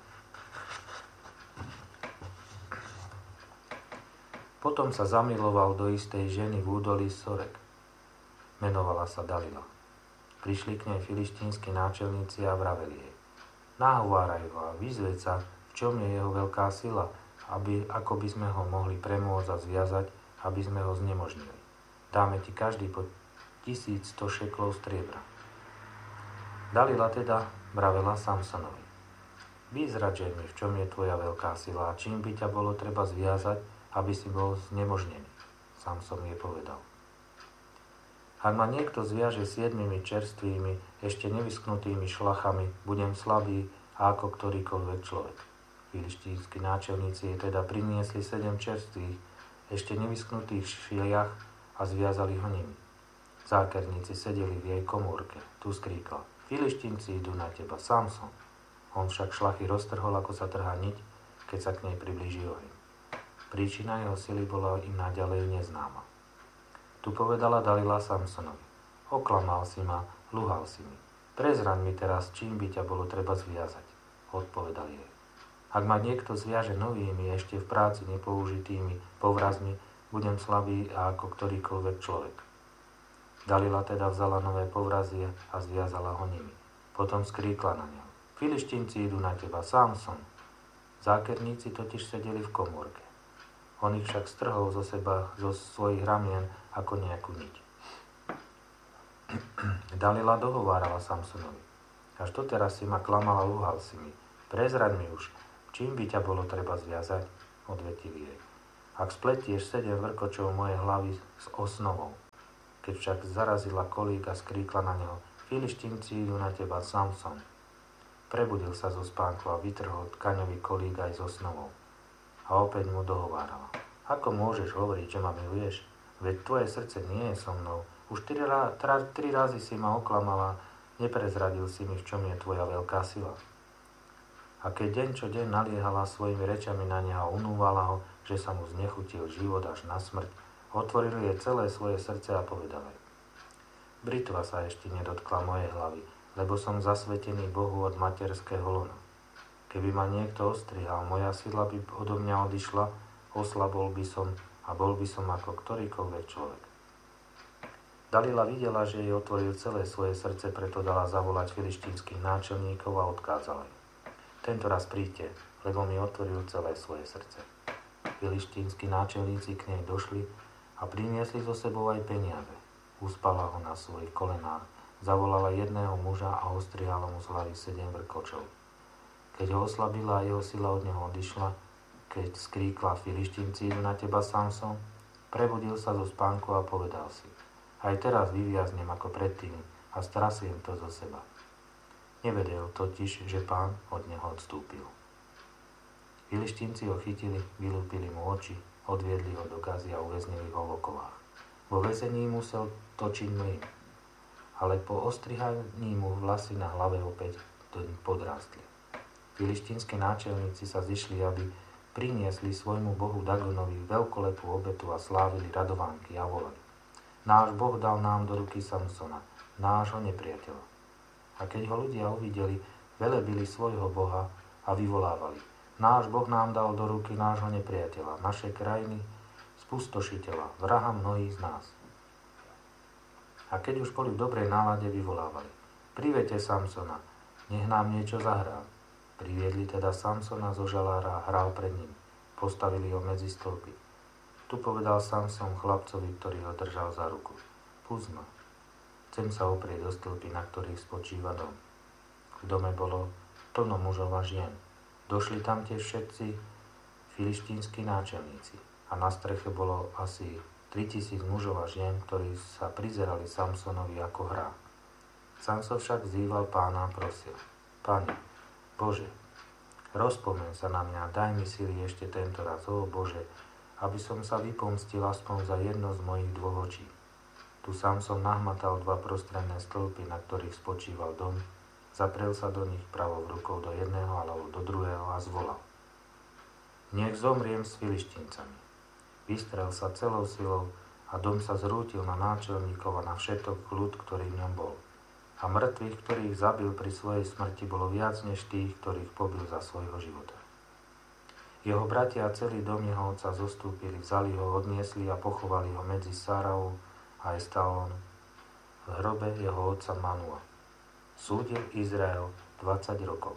Potom sa zamiloval do istej ženy v údolí Sorek. Menovala sa Dalila. Prišli k nej filištínsky náčelníci a vraveli jej: Nahováraj ho a vyzveď sa, v čom je jeho veľká sila, aby, ako by sme ho mohli premôcť a zviazať, aby sme ho znemožnili. Dáme ti každý po tisícsto šeklov striebra. Dalila teda vravela Samsonovi: Vyzradžej mi, v čom je tvoja veľká sila a čím by ťa bolo treba zviazať, aby si bol znemožnený. Samson jej povedal: Ak ma niekto zviaže siedmimi čerstvými, ešte nevysknutými šlachami, budem slabý ako ktorýkoľvek človek. Filištínsky náčelníci jej teda priniesli sedem čerstvých, ešte nevysknutých šiliach a zviazali ho nimi. Zákerníci sedeli v jej komórke. Tu skríkla: Filištínci idú na teba, Samson. On však šlachy roztrhol, ako sa trhá niť, keď sa k nej priblíži oheň. Príčina jeho sily bola im naďalej neznáma. Tu povedala Dalila Samsonovi: Oklamal si ma, luhal si mi. Prezraň mi teraz, čím by ťa bolo treba zviazať. Odpovedal jej: Ak ma niekto zviaže novými, ešte v práci nepoužitými povrazmi, budem slabý ako ktorýkoľvek človek. Dalila teda vzala nové povrazy a zviazala ho nimi. Potom skríkla na ňo: Filištínci idú na teba, Samson. Zákerníci totiž sedeli v komórke. On ich však strhol zo seba, zo svojich ramien, ako nejakú niť. Dalila dohovárala Samsonovi: Až doteraz si ma klamal a lúhal si mi. Prezraď mi už, čím by ťa bolo treba zviazať, odvetili jej. ak spletieš sedem vrkočov mojej hlavy s osnovou. Keď však zarazila kolík a skríkla na neho, Filištínci idú na teba, Samson. Prebudil sa zo spánku a vytrhol tkaňový kolík aj s osnovou. A opäť mu dohovárala. Ako môžeš hovoriť, že ma miluješ? Veď tvoje srdce nie je so mnou. Už tri, ra, tra, tri razy si ma oklamala, neprezradil si mi, v čom je tvoja veľká sila. A keď deň čo deň naliehala svojimi rečami na neho a unúvala ho, že sa mu znechutil život až na smrť, otvoril jej celé svoje srdce a povedal jej: Britva sa ešte nedotkla mojej hlavy, lebo som zasvetený Bohu od materského lona. Keby ma niekto ostrihal, moja sila by odo mňa odišla, oslabol by som a bol by som ako ktorýkoľvek človek. Dalila videla, že jej otvoril celé svoje srdce, preto dala zavolať filištínskych náčelníkov a odkázala im: Tento raz príďte, lebo mi otvoril celé svoje srdce. Filištínski náčelníci k nej došli a priniesli so sebou aj peniaze. Uspala ho na svojich kolenách, zavolala jedného muža a ostrihala mu z hlavy sedem vrkočov. Keď ho oslabila a jeho sila od neho odišla, keď skríkla: Filištínci idú na teba, Samson, prebudil sa zo spánku a povedal si: Aj teraz vyviaznem ako predtým a strasiem to zo seba. Nevedel totiž, že Pán od neho odstúpil. Filištínci ho chytili, vylúpili mu oči, odviedli ho do Gazy a uväznili ho v okovách. Vo väzení musel točiť mlyn, ale po ostrihaní mu vlasy na hlave opäť podrástli. Filištínski náčelníci sa zišli, aby priniesli svojmu bohu Dagonovi veľkolepú obetu a slávili radovánky a volali: Náš Boh dal nám do ruky Samsona, nášho nepriateľa. A keď ho ľudia uvideli, velebili svojho Boha a vyvolávali: Náš Boh nám dal do ruky nášho nepriateľa, našej krajiny, spustošiteľa, vraha mnohých z nás. A keď už boli v dobrej nálade, vyvolávali: Privedte Samsona, nech nám niečo zahrá. Priviedli teda Samsona zo žalára a hral pred ním. Postavili ho medzi stĺpy. Tu povedal Samson chlapcovi, ktorý ho držal za ruku: Pusť ma, chcem sa oprieť do stĺpy, na ktorých spočíva dom. V dome bolo plno mužov a žien. Došli tam tiež všetci filištínski náčelníci a na streche bolo asi tritisíc mužov a žien, ktorí sa prizerali Samsonovi ako hrá. Samson však vzýval Pána a prosil: Pane, Bože, rozpomeň sa na mňa, daj mi sily ešte tento raz, ó Bože, aby som sa vypomstil aspoň za jedno z mojich dvoch očí. Tu Samson nahmatal dva prostredné stĺpy, na ktorých spočíval dom, zaprel sa do nich pravou rukou do jedného alebo do druhého a zvolal: Nech zomriem s Filištíncami. Vystrel sa celou silou a dom sa zrútil na náčelníkov a na všetok ľud, ktorý v ňom bol. A mŕtvych, ktorých zabil pri svojej smrti, bolo viac než tých, ktorých pobil za svojho života. Jeho bratia a celý dom jeho otca zostúpili, vzali ho, odniesli a pochovali ho medzi Sárau a Estalón v hrobe jeho otca Manua. Súdil Izrael dvadsať rokov.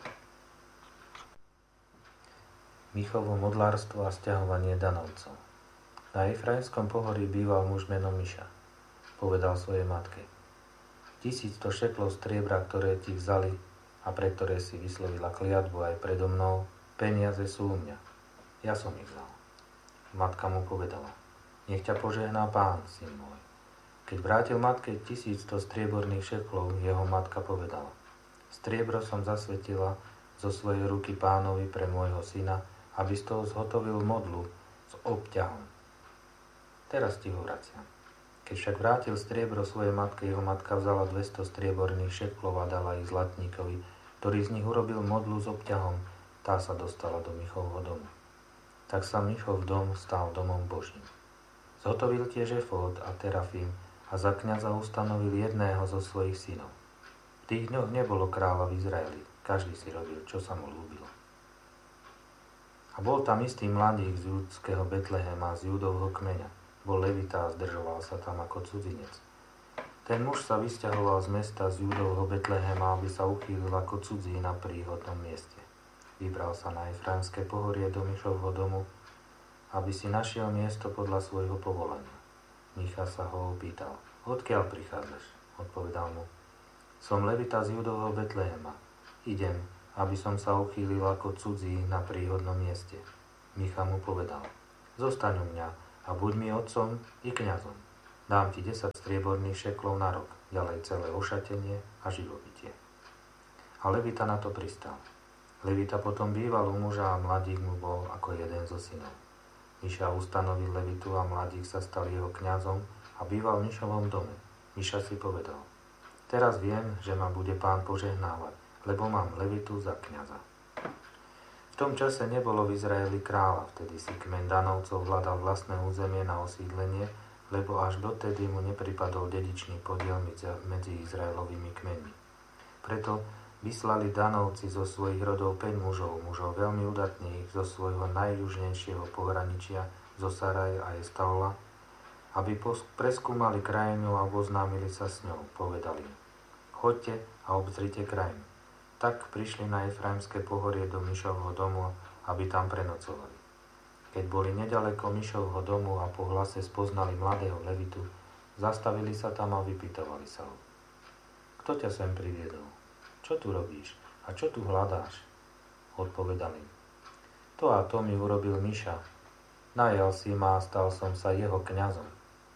Michovo modlárstvo a sťahovanie danovcov. Na Efraimskom pohorí býval muž menom Miša. Povedal svojej matke: Tisícsto šeklov striebra, ktoré ti vzali a pre ktoré si vyslovila kliatbu aj predo mnou, peniaze sú u mňa. Ja som ich vzal. Matka mu povedala: Nech ťa požehná Pán, syn môj. Keď vrátil matke tisícsto strieborných šeklov, jeho matka povedala: Striebro som zasvetila zo svojej ruky Pánovi pre môjho syna, aby z toho zhotovil modlu s obťahom. Teraz ti ho vraciam. Keď však vrátil striebro svojej matke, jeho matka vzala dvesto strieborných šeklov a dala ich zlatníkovi, ktorý z nich urobil modlu s obťahom. Tá sa dostala do Michovho domu. Tak sa Michov dom stal domom Božím. Zhotovil tiež efód a terafím a za kňaza ustanovil jedného zo svojich synov. V tých dňoch nebolo kráľa v Izraeli, každý si robil, čo sa mu ľúbilo. A bol tam istý mladík z judského Betlehema, z Judovho kmeňa. Bol levita a zdržoval sa tam ako cudzinec. Ten muž sa vysťahoval z mesta z Judovho Betlehema, aby sa uchýlil ako cudzí na príhodnom mieste. Vybral sa na Efraimské pohorie do Michovho domu, aby si našiel miesto podľa svojho povolania. Micha sa ho opýtal: Odkiaľ prichádzaš? Odpovedal mu: Som levita z Judovho Betlehema. Idem, aby som sa uchýlil ako cudzí na príhodnom mieste. Micha mu povedal: zostaň u mňa a buď mi otcom i kňazom. Dám ti desať strieborných šeklov na rok, ďalej celé ošatenie a živobytie. A Levita na to pristal. Levita potom býval u muža a mladík mu bol ako jeden zo synov. Miša ustanovil Levitu a mladík sa stal jeho kňazom a býval v Mišovom dome. Miša si povedal: teraz viem, že ma bude Pán požehnávať, lebo mám Levitu za kňaza. V tom čase nebolo v Izraeli kráľa, vtedy si kmeň Danovcov hľadal vlastné územie na osídlenie, lebo až dotedy mu nepripadol dedičný podiel medzi Izraelovými kmeňmi. Preto vyslali Danovci zo svojich rodov päť mužov, mužov veľmi udatných zo svojho najjužnejšieho pohraničia, zo Saraje a Estaola, aby preskúmali krajinu a oznámili sa s ňou. Povedali: choďte a obzrite krajinu. Tak prišli na Efraimské pohorie do Mišovho domu, aby tam prenocovali. Keď boli nedaleko Mišovho domu a po hlase spoznali mladého Levitu, zastavili sa tam a vypytovali sa ho: kto ťa sem priviedol? Čo tu robíš? A čo tu hľadáš? Odpovedali: to a to mi urobil Miša. Najal si ma a stal som sa jeho kňazom.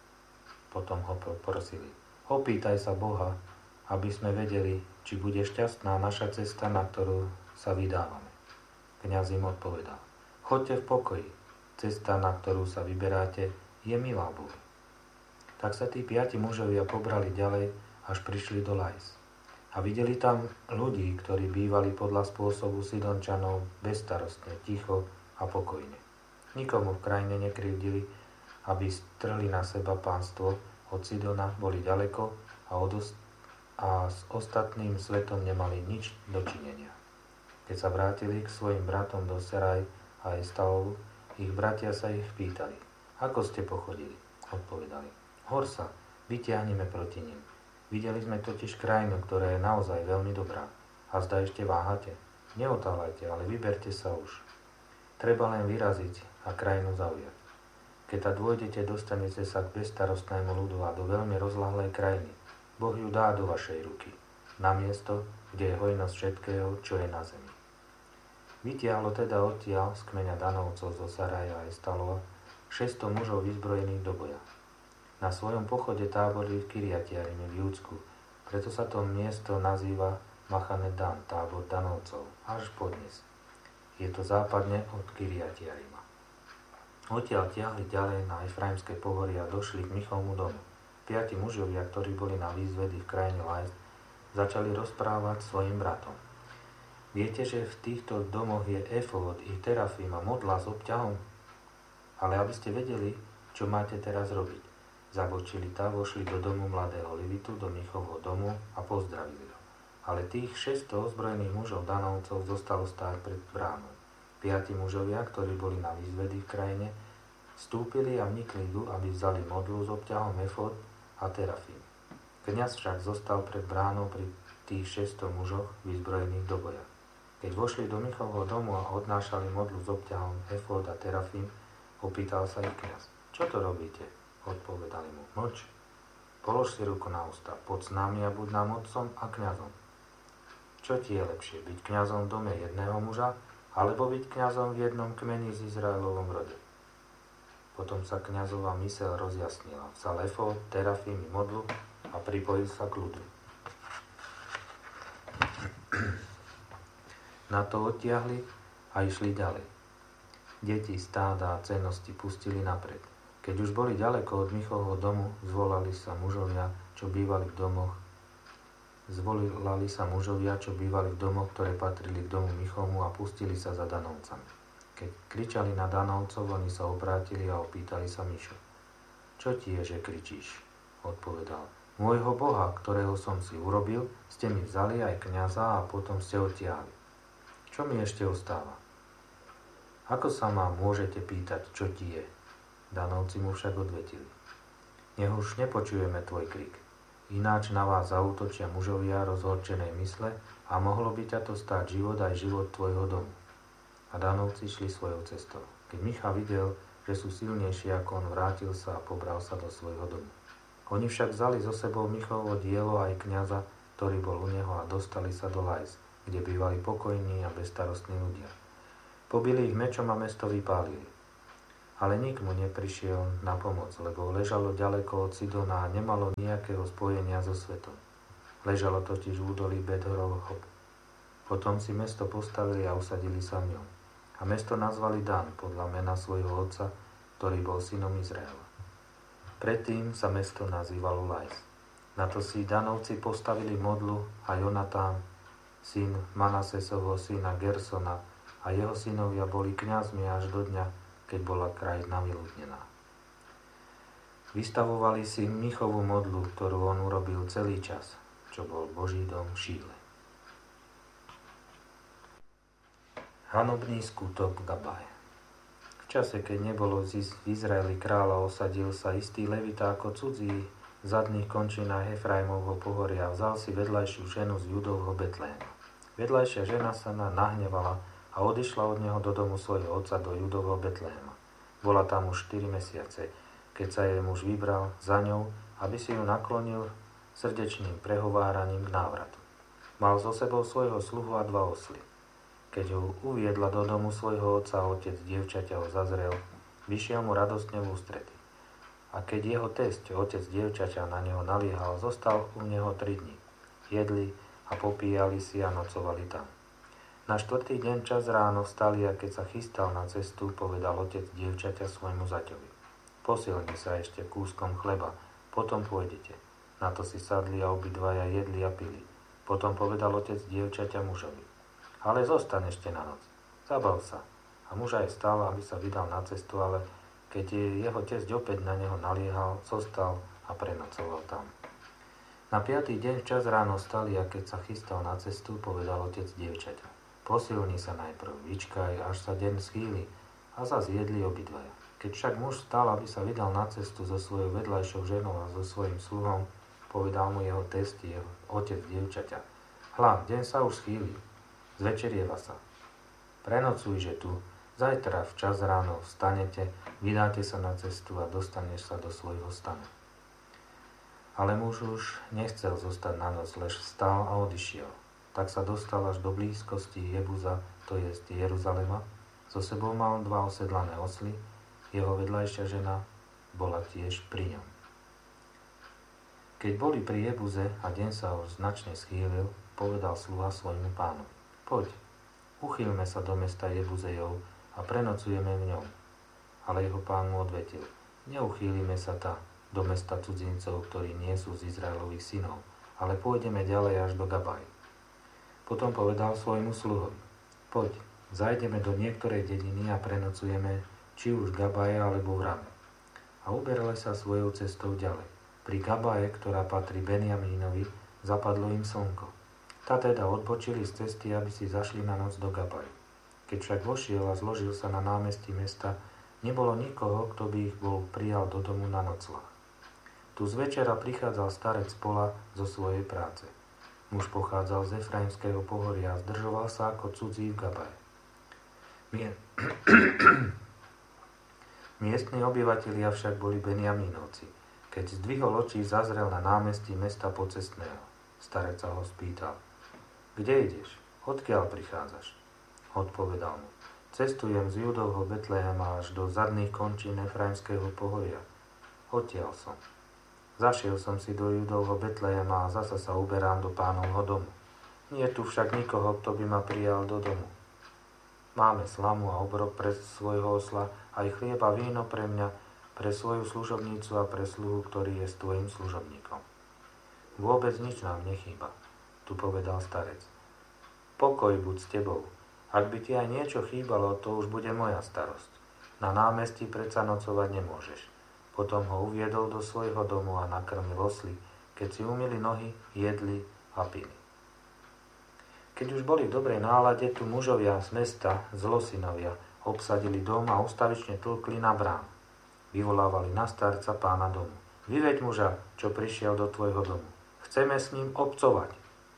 Potom ho prosili: opýtaj sa Boha, aby sme vedeli, či bude šťastná naša cesta, na ktorú sa vydávame. Kňaz im odpovedal: choďte v pokoji, cesta, na ktorú sa vyberáte, je milá Bohu. Tak sa tí piati mužovia pobrali ďalej, až prišli do Lajs. A videli tam ľudí, ktorí bývali podľa spôsobu Sidončanov bezstarostne, ticho a pokojne. Nikomu v krajine nekrivdili, aby strhli na seba pánstvo. Od Sidona boli ďaleko a, od ost- a s ostatným svetom nemali nič dočinenia. Keď sa vrátili k svojim bratom do Seraj a Estaolu, ich bratia sa ich pýtali: ako ste pochodili? Odpovedali: hor sa, vytiahneme proti nim. Videli sme totiž krajinu, ktorá je naozaj veľmi dobrá. A zda ešte váhate? Neotáľajte, ale vyberte sa už. Treba len vyraziť a krajinu zaujať. Keď ta dôjdete, dostanete sa k bezstarostnému ľudu a do veľmi rozľahlej krajiny. Boh ju dá do vašej ruky, na miesto, kde je hojnosť všetkého, čo je na zemi. Vytiahlo teda odtiaľ z kmeňa Danovcov zo Saraja a Estalova šesťsto mužov vyzbrojených do boja. Na svojom pochode táborili v Kiriatiarime v Júdsku, preto sa to miesto nazýva Machane Dan, tábor Danovcov, až podnes. Je to západne od Kiriatiarima. Odtiaľ tiahli ďalej na Efraimské pohorie a došli k Michovmu domu. Piati mužovia, ktorí boli na výzvedy v krajine Lajs, začali rozprávať svojim bratom: viete, že v týchto domoch je efód i terafím a modla s obťahom? Ale aby ste vedeli, čo máte teraz robiť. Zabočili tá, vošli do domu mladého Levitu, do Michovho domu a pozdravili ho. Ale tých šesťsto ozbrojených mužov Danovcov zostalo stáť pred bránou. Piati mužovia, ktorí boli na výzvedy v krajine, vstúpili a vnikli du, aby vzali modlu s obťahom, efód a terafím. Kňaz však zostal pred bránou pri tých šesťsto mužoch vyzbrojených do boja. Keď vošli do Michovho domu a odnášali modlu s obťahom, efód a terafím, opýtal sa ich kňaz: čo to robíte? Odpovedali mu: mlč, polož si ruku na ústa, poď s nami a buď nám otcom a kňazom. Čo ti je lepšie, byť kňazom v dome jedného muža, alebo byť kňazom v jednom kmeni z Izraelovom rode? Potom sa kňazova myseľ rozjasnila, vzal efód, terafím i modlu a pripojil sa k ľudu. Na to odtiahli a išli ďalej. Deti, stáda a cennosti pustili napred. Keď už boli ďaleko od Michovho domu, zvolali sa mužovia, čo bývali v domoch. Zvolali sa mužovia, čo bývali v domoch, ktoré patrili k domu Michovmu, a pustili sa za Danovcami. Keď kričali na Danovcov, oni sa obrátili a opýtali sa Mišu: čo ti je, že kričíš? Odpovedal: môjho Boha, ktorého som si urobil, ste mi vzali aj kňaza a potom ste odtiahli. Čo mi ešte ostáva? Ako sa ma môžete pýtať, čo ti je? Danovci mu však odvetili: nech už nepočujeme tvoj krik. Ináč na vás zaútočia mužovia rozhorčenej mysle a mohlo by ťa to stáť život aj život tvojho domu. A Danovci šli svojou cestou. Keď Micha videl, že sú silnejší ako on, vrátil sa a pobral sa do svojho domu. Oni však vzali so sebou Michovo dielo aj kňaza, ktorý bol u neho, a dostali sa do Lajs, kde bývali pokojní a bezstarostní ľudia. Pobili ich mečom a mesto vypálili. Ale nik mu neprišiel na pomoc, lebo ležalo ďaleko od Sidona a nemalo nejakého spojenia so svetom. Ležalo totiž v údolí Bet-horovho. Potom si mesto postavili a usadili sa v ňom. A mesto nazvali Dan podľa mena svojho otca, ktorý bol synom Izraela. Predtým sa mesto nazývalo Lajs. Na to si Danovci postavili modlu a Jonatán, syn Manasesovho syna Gersona, a jeho synovia boli kňazmi až do dňa, keď bola krajina vyľudnená. Vystavovali si Michovú modlu, ktorú on urobil celý čas, čo bol Boží dom v Šíle. Hanobný skutok Gabaj. V čase, keď nebolo v Izraeli kráľa, osadil sa istý levita ako cudzí v zadných končinách Efraimovho pohoria a vzal si vedľajšiu ženu z Judovho Betléma. Vedľajšia žena sa na nahnevala a odišla od neho do domu svojho otca do Judovho Betléma. Bola tam už štyri mesiace, keď sa jej muž vybral za ňou, aby si ju naklonil srdečným prehováraním k návratu. Mal so sebou svojho sluhu a dva osly. Keď ho uviedla do domu svojho otca, otec dievčaťa ho zazrel, vyšiel mu radostne v ústrety. A keď jeho tesť, otec dievčaťa, na neho naliehal, zostal u neho tri dni. Jedli a popíjali si a nocovali tam. Na štvrtý deň čas ráno vstali a keď sa chystal na cestu, povedal otec dievčaťa svojmu zaťovi: Posilni sa ešte kúskom chleba, potom pôjdete. Na to si sadli a obidvaja jedli a pili. Potom povedal otec dievčaťa mužovi: Ale zostaň ešte na noc, zabav sa. A muž aj stal, aby sa vydal na cestu, ale keď jeho tesť opäť na neho naliehal, zostal a prenocoval tam. Na piatý deň včas ráno stali a keď sa chystal na cestu, povedal otec dievčaťa: Posilni sa najprv, vyčkaj, až sa deň schýli, a zas jedli obidvaja. Keď však muž stal, aby sa vydal na cestu so svojou vedľajšou ženou a so svojím sluhom, povedal mu jeho test, jeho otec dievčaťa: Hľa, deň sa už schýli, zvečerieva sa. Prenocujže tu, zajtra včas ráno vstanete, vydáte sa na cestu a dostaneš sa do svojho stanu. Ale muž už nechcel zostať na noc, lež vstal a odišiel. Tak sa dostal až do blízkosti Jebuza, to jest Jeruzalema. So sebou mal dva osedlané osly, jeho vedľajšia žena bola tiež pri ňom. Keď boli pri Jebuze a deň sa už značne schýlil, povedal sluha svojmu pánovi: Poď, uchýlme sa do mesta Jebuzejov a prenocujeme v ňom. Ale jeho pán mu odvetil: Neuchýlime sa tá do mesta cudzincov, ktorí nie sú z Izraelových synov, ale pôjdeme ďalej až do Gabaj. Potom povedal svojmu sluhovi: Poď, zajdeme do niektorej dediny a prenocujeme, či už v Gabaje alebo v Rame. A uberali sa svojou cestou ďalej. Pri Gabaje, ktorá patrí Benjamínovi, zapadlo im slnko. Tá teda odpočili z cesty, aby si zašli na noc do Gabaje. Keď však vošiel a zložil sa na námestí mesta, nebolo nikoho, kto by ich bol prijal do domu na nocľah. Tu z večera prichádzal starec pola zo svojej práce. Muž pochádzal z Efraimského pohoria a zdržoval sa ako cudzí v Gabaje. Mie... Miestni obyvatelia však boli Benjamínovci. Keď zdvihol oči, zazrel na námestí mesta pocestného. Starec sa ho spýtal: Kde ideš? Odkiaľ prichádzaš? Odpovedal mu: Cestujem z Judovho Betlehema až do zadných končín Efraimského pohoria. Odtiaľ som. Zašiel som si do Judovho Betlehema a zasa sa uberám do pánovho domu. Nie je tu však nikoho, kto by ma prijal do domu. Máme slamu a obrok pre svojho osla, aj chlieb a víno pre mňa, pre svoju služobnicu a pre sluhu, ktorý je s tvojim služobníkom. Vôbec nič nám nechýba, tu povedal starec. Pokoj buď s tebou. Ak by ti aj niečo chýbalo, to už bude moja starosť. Na námestí predsa nocovať nemôžeš. Potom ho uviedol do svojho domu a nakrmil osly. Keď si umyli nohy, jedli a pili. Keď už boli v dobrej nálade, tu mužovia z mesta, zlosynovia, obsadili dom a ustavične tlkli na brán. Vyvolávali na starca pána domu: Vyveď muža, čo prišiel do tvojho domu. Chceme s ním obcovať.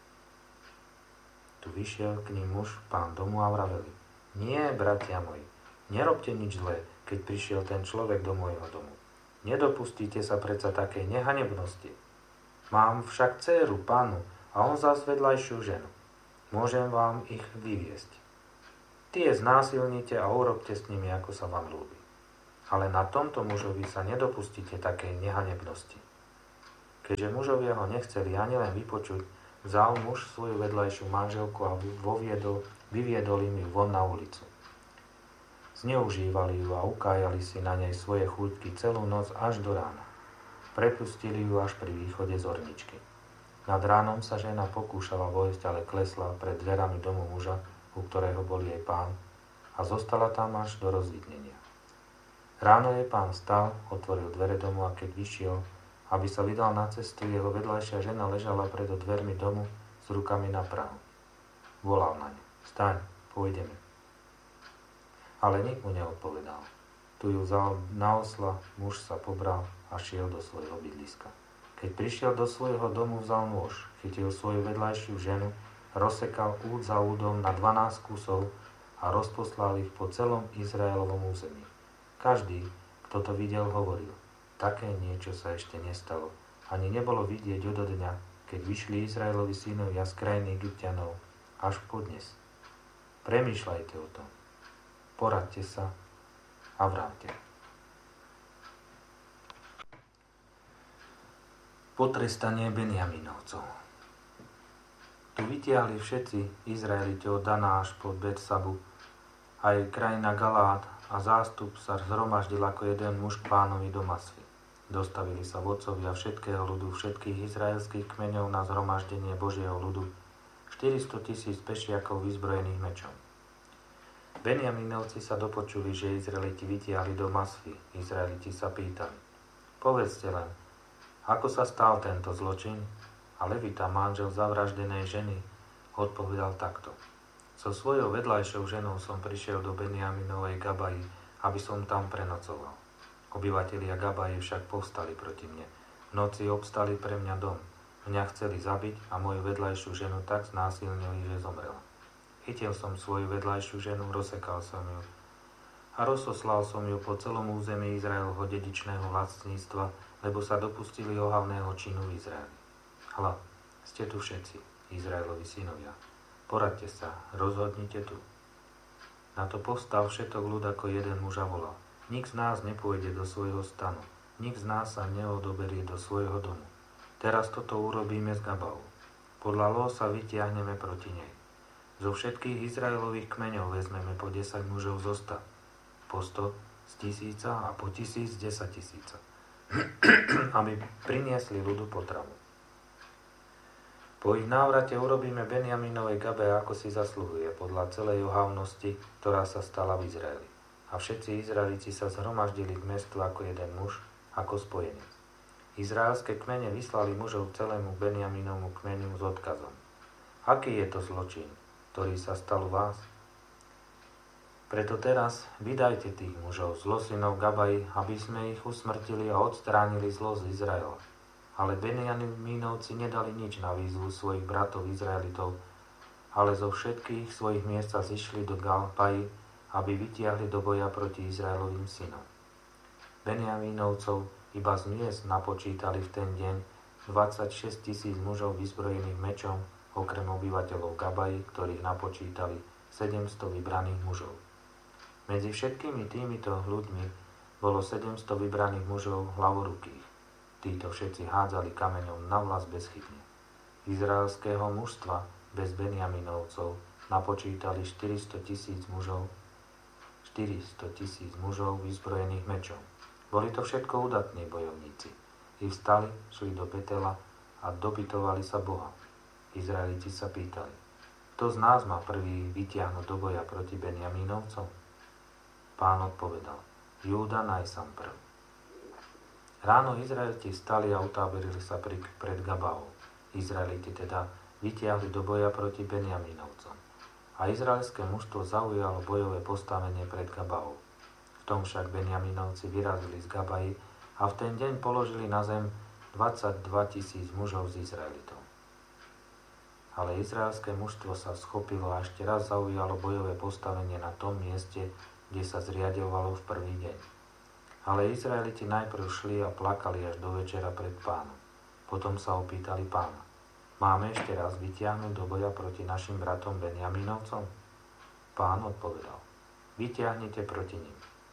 Tu vyšiel k ním muž, pán domu, a vraveli: Nie, bratia moji, nerobte nič zlé, keď prišiel ten človek do môjho domu. Nedopustíte sa predsa takej nehanebnosti. Mám však dcéru, pánu, a on zás vedľajšiu ženu. Môžem vám ich vyviesť. Tie znásilnite a urobte s nimi, ako sa vám ľúbi. Ale na tomto mužovi sa nedopustíte takej nehanebnosti. Keďže mužovia ho nechceli ani len vypočuť, vzal muž svoju vedľajšiu manželku a voviedol, vyviedol im ju von na ulicu. Zneužívali ju a ukájali si na nej svoje chúťky celú noc až do rána. Prepustili ju až pri východe z orničky. Nad ránom sa žena pokúšala vojsť, ale klesla pred dverami domu muža, u ktorého bol jej pán, a zostala tam až do rozvidnenia. Ráno jej pán stal, otvoril dvere domu a keď vyšiel, aby sa vydal na cestu, jeho vedľajšia žena ležala pred dvermi domu s rukami na prahu. Volal na ňu: Staň, pôjdeme. Ale nik mu neodpovedal. Tu ju vzal na osla, muž sa pobral a šiel do svojho bydliska. Keď prišiel do svojho domu, vzal nôž, chytil svoju vedľajšiu ženu, rozsekal úd za údom na dvanásť kusov a rozposlal ich po celom Izraelovom území. Každý, kto to videl, hovoril: také niečo sa ešte nestalo. Ani nebolo vidieť odo dňa, keď vyšli Izraelovi synovia z krajiny Egypťanov, až po dnes. Premýšľajte o tom. Poradte sa a vráťte. Potrestanie Benjamínovcov. Tu vytiahli všetci Izraeliti od Dana až po Betsabu, aj krajina Galaad, a zástup sa zhromaždil ako jeden muž k pánovi do Masvy. Dostavili sa vodcovia všetkého ľudu, všetkých izraelských kmeňov na zhromaždenie Božieho ľudu, štyristo tisíc pešiakov vyzbrojených mečom. Benjamínovci sa dopočuli, že Izraeliti vytiahli do Masvy. Izraeliti sa pýtali: povedzte len, ako sa stal tento zločin? A Levita, manžel zavraždenej ženy, odpovedal takto: so svojou vedľajšou ženou som prišiel do Benjaminovej Gabaji, aby som tam prenocoval. Obyvatelia Gabaji však povstali proti mne. V noci obstali pre mňa dom. Mňa chceli zabiť a moju vedľajšiu ženu tak znásilnili, že zomrela. Chytil som svoju vedľajšiu ženu, rozsekal som ju a rozoslal som ju po celom území Izraelovho dedičného vlastníctva, lebo sa dopustili ohavného činu v Izraeli. Hľa, ste tu všetci, Izraelovi synovia. Poradte sa, rozhodnite tu. Na to povstal všetok ľud ako jeden muž a volal: nik z nás nepôjde do svojho stanu, nik z nás sa neodoberie do svojho domu. Teraz toto urobíme s Gabou. Podľa ló sa vytiahneme proti nej. Zo všetkých Izraelových kmeňov vezmeme po desať mužov zo sta, po sto z tisíca a po tisíc z desať tisíca, aby priniesli ľudu potravu. Po ich návrate urobíme Benjaminovej Gabe, ako si zasluhuje, podľa celej ohavnosti, ktorá sa stala v Izraeli. A všetci Izraelici sa zhromaždili k mestu ako jeden muž, ako spojenec. Izraelské kmene vyslali mužov celému Benjaminovmu kmeniu s odkazom: aký je to zločin, ktorý sa stal u vás? Preto teraz vydajte tých mužov z losynov Gabaji, aby sme ich usmrtili a odstránili zlo z Izraela. Ale Benjamínovci nedali nič na výzvu svojich bratov Izraelitov, ale zo všetkých svojich miest sa zišli do Gabaji, aby vytiahli do boja proti Izraelovým synom. Benjamínovcov iba z miest napočítali v ten deň dvadsaťšesť tisíc mužov vyzbrojených mečom, okrem obyvateľov Gabaji, ktorých napočítali sedemsto vybraných mužov. Medzi všetkými týmito ľuďmi bolo sedemsto vybraných mužov hlavorukých. Títo všetci hádzali kameňom navlas bezchybne. Izraelského mužstva bez Benjaminovcov napočítali štyristo tisíc mužov, štyristo tisíc mužov vyzbrojených mečom. Boli to všetko udatní bojovníci. I vstali, šli do Betela a dopytovali sa Boha. Izraeliti sa pýtali: kto z nás má prvý vytiahnuť do boja proti Benjamínovcom? Pán odpovedal: Júda najsam prv. Ráno Izraeliti vstali a utáborili sa pri, pred Gabaou. Izraeliti teda vytiahli do boja proti Benjamínovcom. A izraelské mužstvo zaujalo bojové postavenie pred Gabaou. V tom však Benjamínovci vyrazili z Gabaji a v ten deň položili na zem dvadsaťdva tisíc mužov z Izraelitov. Ale izraelské mužstvo sa schopilo a ešte raz zaujalo bojové postavenie na tom mieste, kde sa zriadovalo v prvý deň. Ale Izraeliti najprv šli a plakali až do večera pred Pánom. Potom sa opýtali Pána: máme ešte raz vytiahnuť do boja proti našim bratom Benjamínovcom? Pán odpovedal: vytiahnite proti nim.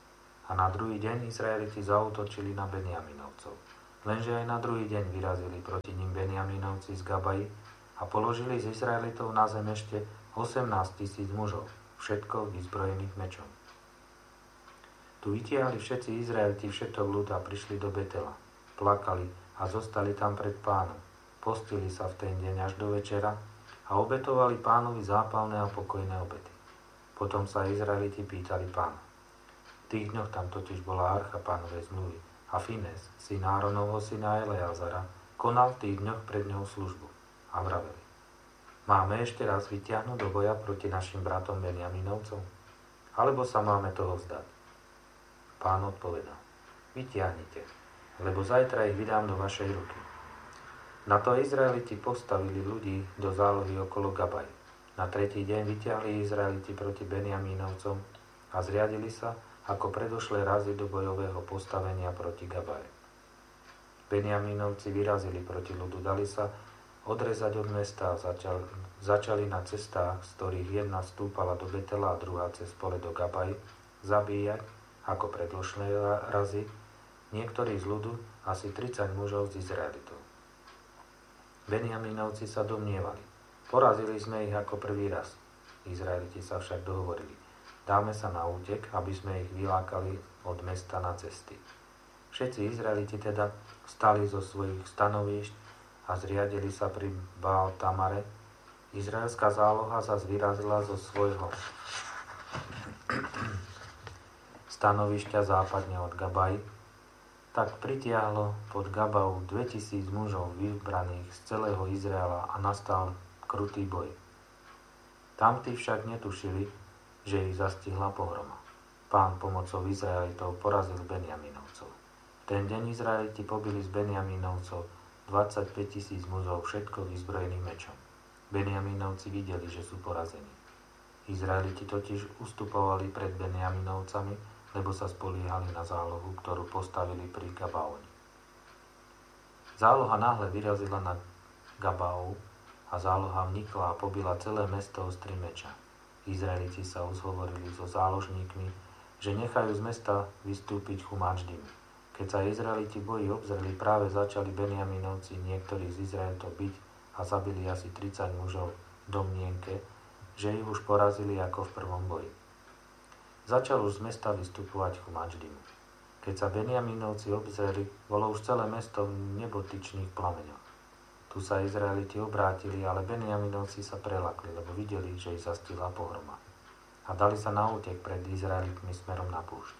A na druhý deň Izraeliti zaútočili na Benjaminovcov. Lenže aj na druhý deň vyrazili proti nim Benjaminovci z Gabaji a položili z Izraelitov na zem ešte osemnásť tisíc mužov, všetko vyzbrojených mečom. Tu vytiahli všetci Izraeliti všetok ľud a prišli do Betela. Plakali a zostali tam pred Pánom. Postili sa v ten deň až do večera a obetovali Pánovi zápalné a pokojné obety. Potom sa Izraeliti pýtali Pána. V tých dňoch tam totiž bola archa Pánovej zmluvy a Fines, syn Áronovho syna Eleazara, konal v tých dňoch pred ňou službu. A vraveli: Máme ešte raz vytiahnuť do boja proti našim bratom Benjaminovcom? Alebo sa máme toho vzdať? Pán odpovedal: Vytiahnite, lebo zajtra ich vydám do vašej ruky. Na to Izraeliti postavili ľudí do zálohy okolo Gabaj. Na tretí deň vytiahli Izraeliti proti Benjamínovcom a zriadili sa ako predošlé razy do bojového postavenia proti Gabaj. Benjamínovci vyrazili proti ľudu, dali sa odrezať od mesta a začali, začali na cestách, z ktorých jedna stúpala do Betela a druhá cez pole do Gabaj, zabíjať, ako predložné razy, niektorí z ľudu, asi tridsať mužov z Izraelitov. Benjamínovci sa domnievali: Porazili sme ich ako prvý raz. Izraeliti sa však dohovorili: Dáme sa na útek, aby sme ich vylákali od mesta na cesty. Všetci Izraeliti teda stali zo svojich stanovíšť a zriadili sa pri Baal Tamare. Izraelská záloha sa vyrazila zo svojho stanovišťa západne od Gabaj. Tak pritiahlo pod Gabau dvetisíc mužov vybraných z celého Izraela a nastal krutý boj. Tamtí však netušili, že ich zastihla pohroma. Pán pomocou Izraelitov porazil Benjamínovcov. V ten deň Izraeliti pobili z Benjamínovcov dvadsaťpäť tisíc mužov, všetko vyzbrojených mečom. Benjamínovci videli, že sú porazení. Izraeliti totiž ustupovali pred Benjamínovcami, lebo sa spoliehali na zálohu, ktorú postavili pri Gabaoni. Záloha náhle vyrazila na Gabau a záloha vnikla a pobila celé mesto ostri meča. Izraeliti sa uzhovorili so záložníkmi, že nechajú z mesta vystúpiť chumáčdim. Keď sa Izraeliti boji obzreli, práve začali Benjamínovci niektorí z Izraelitov byť a zabili asi tridsať mužov v domnienke, že ich už porazili ako v prvom boji. Začal už z mesta vystupovať chumáčdimu. Keď sa Benjamínovci obzreli, bolo už celé mesto v nebotyčných plameňoch. Tu sa Izraeliti obrátili, ale Benjamínovci sa prelakli, lebo videli, že ich zastihla pohroma. A dali sa na útek pred Izraelitmi smerom na púšť.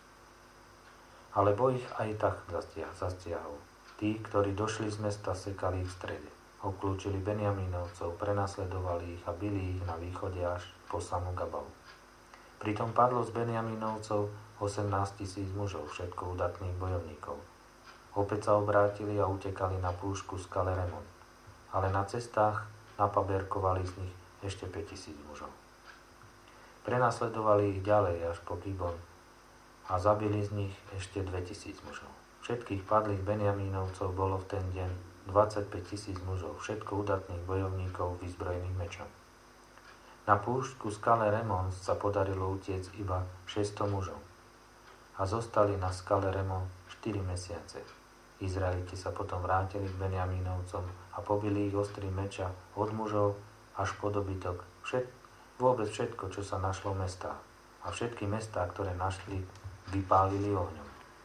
Ale boj ich aj tak zastiahol. Tí, ktorí došli z mesta, sekali ich v strede. Obklúčili Benjamínovcov, prenasledovali ich a bili ich na východe až po samú Gabau. Pritom padlo z Benjamínovcov osemnásť tisíc mužov, všetko udatných bojovníkov. Opäť sa obrátili a utekali na púšku skale Remon. Ale na cestách napaberkovali z nich ešte päť tisíc mužov. Prenasledovali ich ďalej až po Gibon a zabili z nich ešte dvetisíc mužov. Všetkých padlých Benjamínovcov bolo v ten deň dvadsaťpäť tisíc mužov, všetko udatných bojovníkov vyzbrojených mečom. Na púštku skale Remon sa podarilo utiec iba šesťsto mužov a zostali na skale Remon štyri mesiace. Izraeliti sa potom vrátili k Benjamínovcom a pobili ich ostrým meča od mužov až po dobytok, všet, vôbec všetko, čo sa našlo v mestách. A všetky mestá, ktoré našli, vypálili ohňom.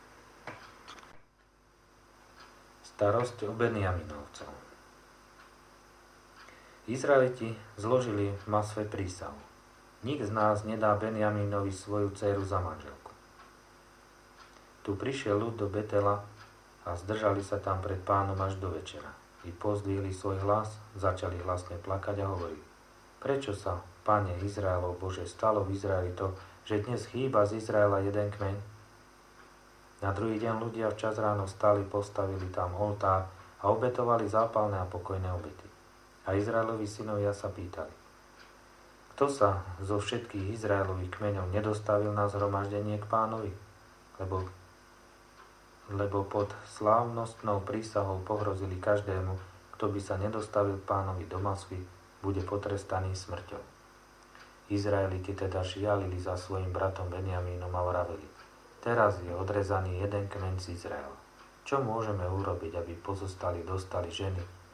Starosť o Benjamínovcov. Izraeliti zložili v Masve prísahu: Nik z nás nedá Benjamínovi svoju dcéru za manželku. Tu prišiel ľud do Betela a zdržali sa tam pred Pánom až do večera. I pozdvihli svoj hlas, začali hlasne plakať a hovoriť: Prečo sa, Pane Izraelov Bože, stalo v Izraeli to, že dnes chýba z Izraela jeden kmeň? Na druhý deň ľudia včas ráno stali, postavili tam oltár a obetovali zápalné a pokojné obety. A Izraelovi synovia sa pýtali: Kto sa zo všetkých Izraelových kmeňov nedostavil na zhromaždenie k Pánovi? Lebo lebo pod slávnostnou prísahou pohrozili každému, kto by sa nedostavil Pánovi do Masvy, bude potrestaný smrťou. Izraeliti teda šialili za svojim bratom Benjamínom a vraveli: Teraz je odrezaný jeden kmeň z Izraela. Čo môžeme urobiť, aby pozostali dostali ženy